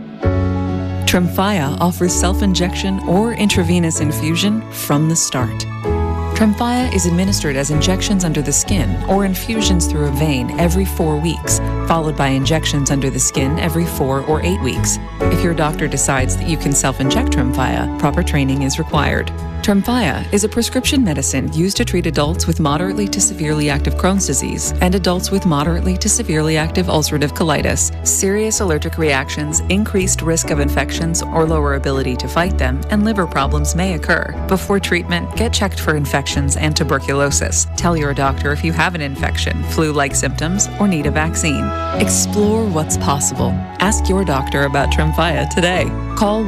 Speaker 12: Tremfya offers self-injection or intravenous infusion from the start. Tremfya is administered as injections under the skin or infusions through a vein every 4 weeks, followed by injections under the skin every 4 or 8 weeks. If your doctor decides that you can self-inject Tremfya, proper training is required. Tremfya is a prescription medicine used to treat adults with moderately to severely active Crohn's disease and adults with moderately to severely active ulcerative colitis. Serious allergic reactions, increased risk of infections or lower ability to fight them, and liver problems may occur. Before treatment, get checked for infections and tuberculosis. Tell your doctor if you have an infection, flu-like symptoms, or need a vaccine. Explore what's possible. Ask your doctor about Tremfya today. Call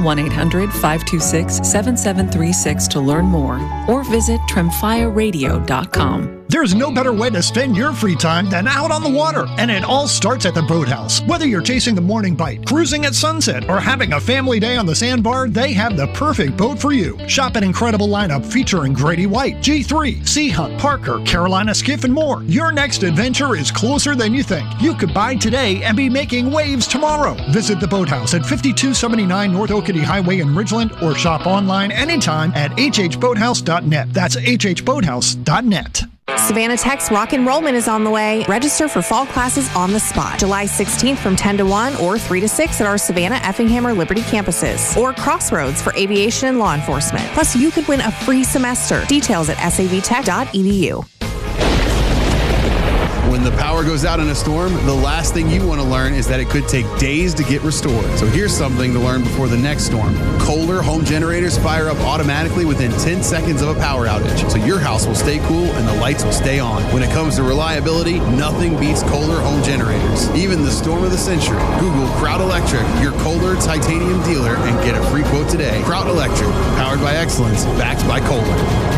Speaker 12: 1-800-526-7736 to learn more or visit TremfyaRadio.com.
Speaker 14: There's no better way to spend your free time than out on the water, and it all starts at the Boathouse. Whether you're chasing the morning bite, cruising at sunset, or having a family day on the sandbar, they have the perfect boat for you. Shop an incredible lineup featuring Grady White, G3, Sea Hunt, Parker, Carolina Skiff, and more. Your next adventure is closer than you think. You could buy today and be making waves tomorrow. Visit the Boathouse at 5279 North Oakity Highway in Ridgeland, or shop online anytime at hhboathouse.net. That's hhboathouse.net.
Speaker 15: Savannah Tech's Rock Enrollment is on the way. Register for fall classes on the spot. July 16th from 10 to 1 or 3 to 6 at our Savannah, Effingham, or Liberty campuses. Or Crossroads for aviation and law enforcement. Plus, you could win a free semester. Details at savtech.edu.
Speaker 17: When the power goes out in a storm, the last thing you want to learn is that it could take days to get restored. So here's something to learn before the next storm. Kohler home generators fire up automatically within 10 seconds of a power outage, so your house will stay cool and the lights will stay on. When it comes to reliability, nothing beats Kohler home generators. Even the storm of the century. Google Kraut Electric, your Kohler titanium dealer, and get a free quote today. Kraut Electric, powered by excellence, backed by Kohler.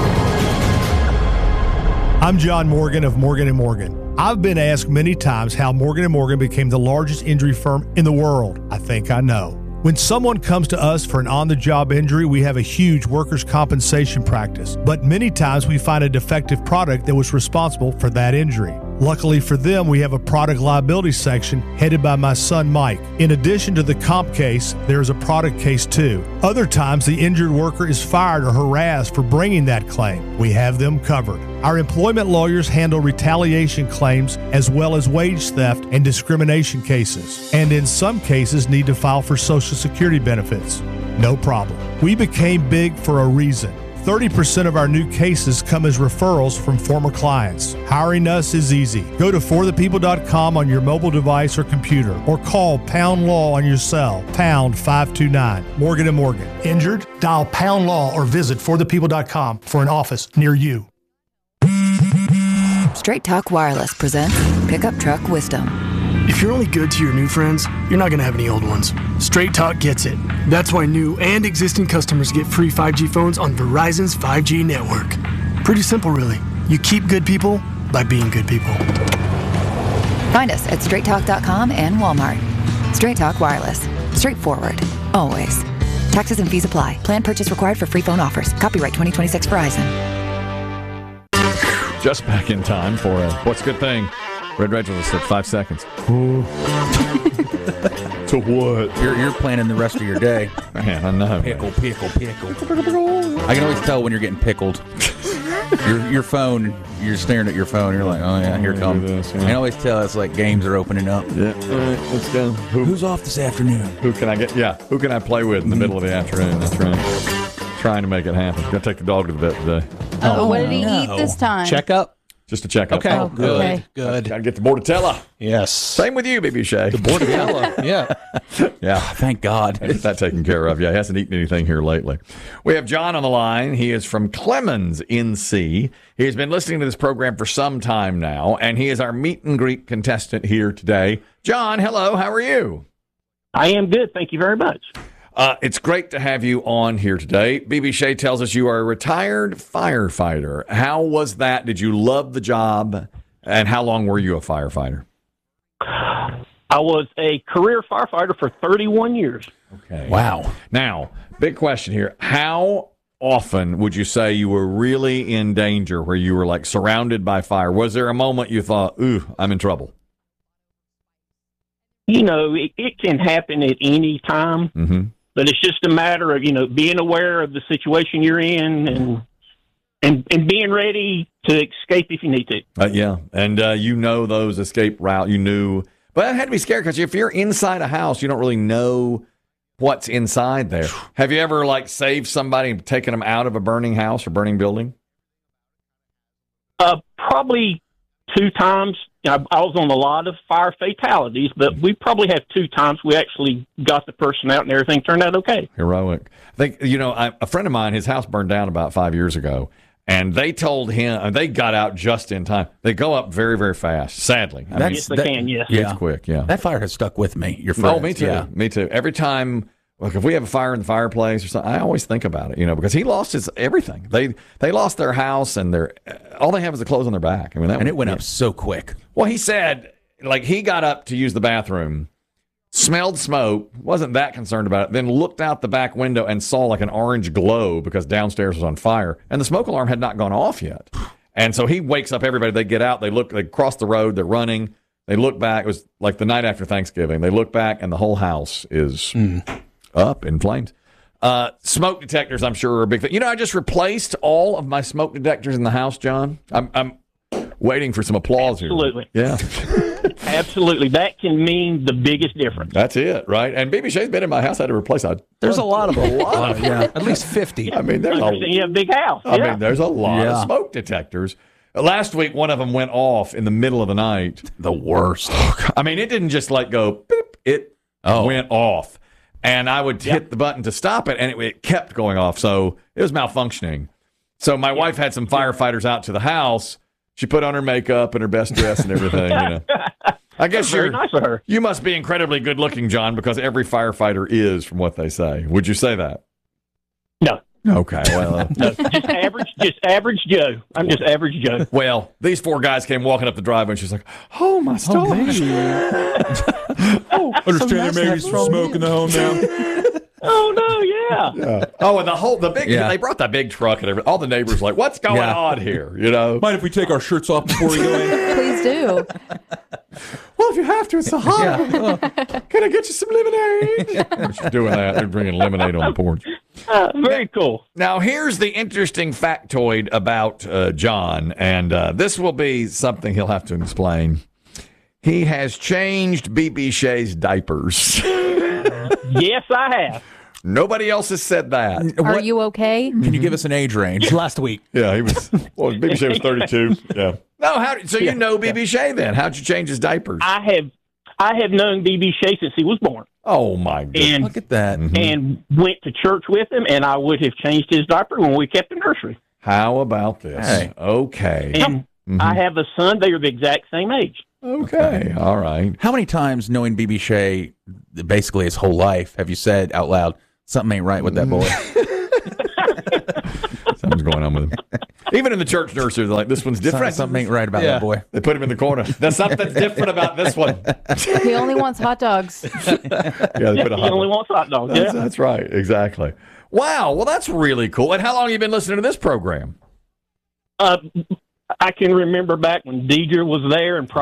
Speaker 18: I'm John Morgan of Morgan & Morgan. I've been asked many times how Morgan & Morgan became the largest injury firm in the world. I think I know. When someone comes to us for an on-the-job injury, we have a huge workers' compensation practice. But many times we find a defective product that was responsible for that injury. Luckily for them, we have a product liability section headed by my son Mike. In addition to the comp case, there is a product case too. Other times, the injured worker is fired or harassed for bringing that claim. We have them covered. Our employment lawyers handle retaliation claims as well as wage theft and discrimination cases, and in some cases need to file for Social Security benefits. No problem. We became big for a reason. 30% of our new cases come as referrals from former clients. Hiring us is easy. Go to forthepeople.com on your mobile device or computer, or call Pound Law on your cell, pound 529. Morgan & Morgan. Injured? Dial Pound Law or visit forthepeople.com for an office near you.
Speaker 7: Straight Talk Wireless presents Pickup Truck Wisdom.
Speaker 8: If you're only good to your new friends, you're not going to have any old ones. Straight Talk gets it. That's why new and existing customers get free 5G phones on Verizon's 5G network. Pretty simple, really. You keep good people by being good people.
Speaker 7: Find us at straighttalk.com and Walmart. Straight Talk Wireless. Straightforward. Always. Taxes and fees apply. Plan purchase required for free phone offers. Copyright 2026 Verizon.
Speaker 19: Just back in time for What's a Good Thing? Red Regulus at 5 seconds. To what?
Speaker 2: You're planning the rest of your day.
Speaker 19: Man, I know.
Speaker 2: Pickle. I can always tell when you're getting pickled. Your phone, you're staring at your phone, you're like, oh yeah, here it comes. I can always tell it's like games are opening up.
Speaker 19: Yeah. All right, let's go.
Speaker 2: Who's off this afternoon?
Speaker 19: Who can I get? Yeah. Who can I play with in the middle of the afternoon? That's right. Trying to make it happen. Got to take the dog to the vet today.
Speaker 22: Oh, what did he eat this time?
Speaker 3: Checkup?
Speaker 19: Just a checkup.
Speaker 3: Okay.
Speaker 22: Oh,
Speaker 3: Good.
Speaker 22: okay.
Speaker 3: Good.
Speaker 19: Got to get the Bordetella.
Speaker 3: Yes.
Speaker 19: Same with you, Baby Shay.
Speaker 3: The Bordetella. Yeah.
Speaker 19: Yeah.
Speaker 2: Thank God.
Speaker 19: Get that taken care of. Yeah, he hasn't eaten anything here lately. We have John on the line. He is from Clemens, NC. He has been listening to this program for some time now, and he is our meet and greet contestant here today. John, hello. How are you?
Speaker 9: I am good. Thank you very much.
Speaker 19: It's great to have you on here today. BB Shea tells us you are a retired firefighter. How was that? Did you love the job? And how long were you a firefighter?
Speaker 9: I was a career firefighter for 31 years.
Speaker 19: Okay.
Speaker 2: Wow.
Speaker 19: Now, big question here. How often would you say you were really in danger where you were like surrounded by fire? Was there a moment you thought, ooh, I'm in trouble?
Speaker 9: You know, it can happen at any time.
Speaker 19: Mm-hmm.
Speaker 9: But it's just a matter of, being aware of the situation you're in and being ready to escape if you need to.
Speaker 19: Yeah. And those escape route, you knew. But it had to be scary because if you're inside a house, you don't really know what's inside there. Have you ever, saved somebody and taken them out of a burning house or burning building?
Speaker 9: Probably 2 times. I was on a lot of fire fatalities, but we probably had 2 times we actually got the person out and everything turned out okay.
Speaker 19: Heroic. I think, a friend of mine, his house burned down about 5 years ago, and they told him, they got out just in time. They go up very, very fast, sadly.
Speaker 9: Yes, they can, yes.
Speaker 19: It's quick, yeah.
Speaker 2: That fire has stuck with me. Your friends.
Speaker 19: Oh, me too. Yeah. Me too. Every time... Look, if we have a fire in the fireplace or something, I always think about it, because he lost his everything. They lost their house and all they have is the clothes on their back.
Speaker 2: It went up so quick.
Speaker 19: Well, he said, he got up to use the bathroom, smelled smoke, wasn't that concerned about it, then looked out the back window and saw an orange glow because downstairs was on fire, and the smoke alarm had not gone off yet. And so he wakes up everybody. They get out, they cross the road, they're running, they look back. It was like the night after Thanksgiving. They look back, and the whole house is... up in flames. Smoke detectors, I'm sure, are a big thing. I just replaced all of my smoke detectors in the house, John. I'm waiting for some applause
Speaker 9: Absolutely.
Speaker 19: here. Absolutely.
Speaker 9: Yeah. Absolutely. That can mean the biggest difference.
Speaker 19: That's it, right? And BB Shay's been in my house. I had to replace it.
Speaker 3: There's a lot of them. Yeah. At least 50.
Speaker 9: You have a big house.
Speaker 19: There's a lot of smoke detectors. Last week, one of them went off in the middle of the night.
Speaker 2: The worst.
Speaker 19: It didn't just go, beep. It went off. And I would hit the button to stop it, and it kept going off. So it was malfunctioning. So my wife had some firefighters out to the house. She put on her makeup and her best dress and everything. I guess
Speaker 9: very nice of her.
Speaker 19: You must be incredibly good looking, John, because every firefighter is, from what they say. Would you say that?
Speaker 9: No.
Speaker 19: Okay, well.
Speaker 9: Just average Joe. I'm just average Joe.
Speaker 19: Well, these 4 guys came walking up the driveway, and she's like, oh, my stars.
Speaker 3: Understand there may be some smoke in the home now.
Speaker 9: Oh, no, yeah.
Speaker 19: Oh, and they brought that big truck and everything. All the neighbors what's going on here,
Speaker 3: Mind if we take our shirts off before we go in?
Speaker 22: Please stew.
Speaker 19: Well, if you have to, it's so hot. Can I get you some lemonade? She's doing that. They're bringing lemonade on the porch.
Speaker 9: Very cool.
Speaker 19: Now, here's the interesting factoid about John, and this will be something he'll have to explain. He has changed BB Shea's diapers.
Speaker 9: Yes, I have.
Speaker 19: Nobody else has said that.
Speaker 22: Are you okay?
Speaker 2: Can you give us an age range?
Speaker 1: Last week.
Speaker 19: Yeah, he was. Well, BB Shea was 32. Yeah. No, so you know BB Shea then? How'd you change his diapers?
Speaker 9: I have known BB Shea since he was born.
Speaker 19: Oh my goodness!
Speaker 9: And,
Speaker 2: look at that.
Speaker 9: And went to church with him, and I would have changed his diaper when we kept the nursery.
Speaker 19: How about this?
Speaker 2: Hey.
Speaker 19: Okay.
Speaker 9: And I have a son; they are the exact same age.
Speaker 19: Okay. All right.
Speaker 2: How many times, knowing BB Shea basically his whole life, have you said out loud, something ain't right with that boy?
Speaker 19: Something's going on with him. Even in the church nursery, they're like, this one's different.
Speaker 2: Something ain't right about that boy.
Speaker 19: They put him in the corner. There's something different about this one.
Speaker 22: He only wants hot dogs.
Speaker 19: Yeah, they put a
Speaker 9: He
Speaker 19: hot
Speaker 9: only wants hot dogs. Yeah.
Speaker 19: That's right. Exactly. Wow. Well, that's really cool. And how long have you been listening to this program?
Speaker 9: I can remember back when Deidre was there and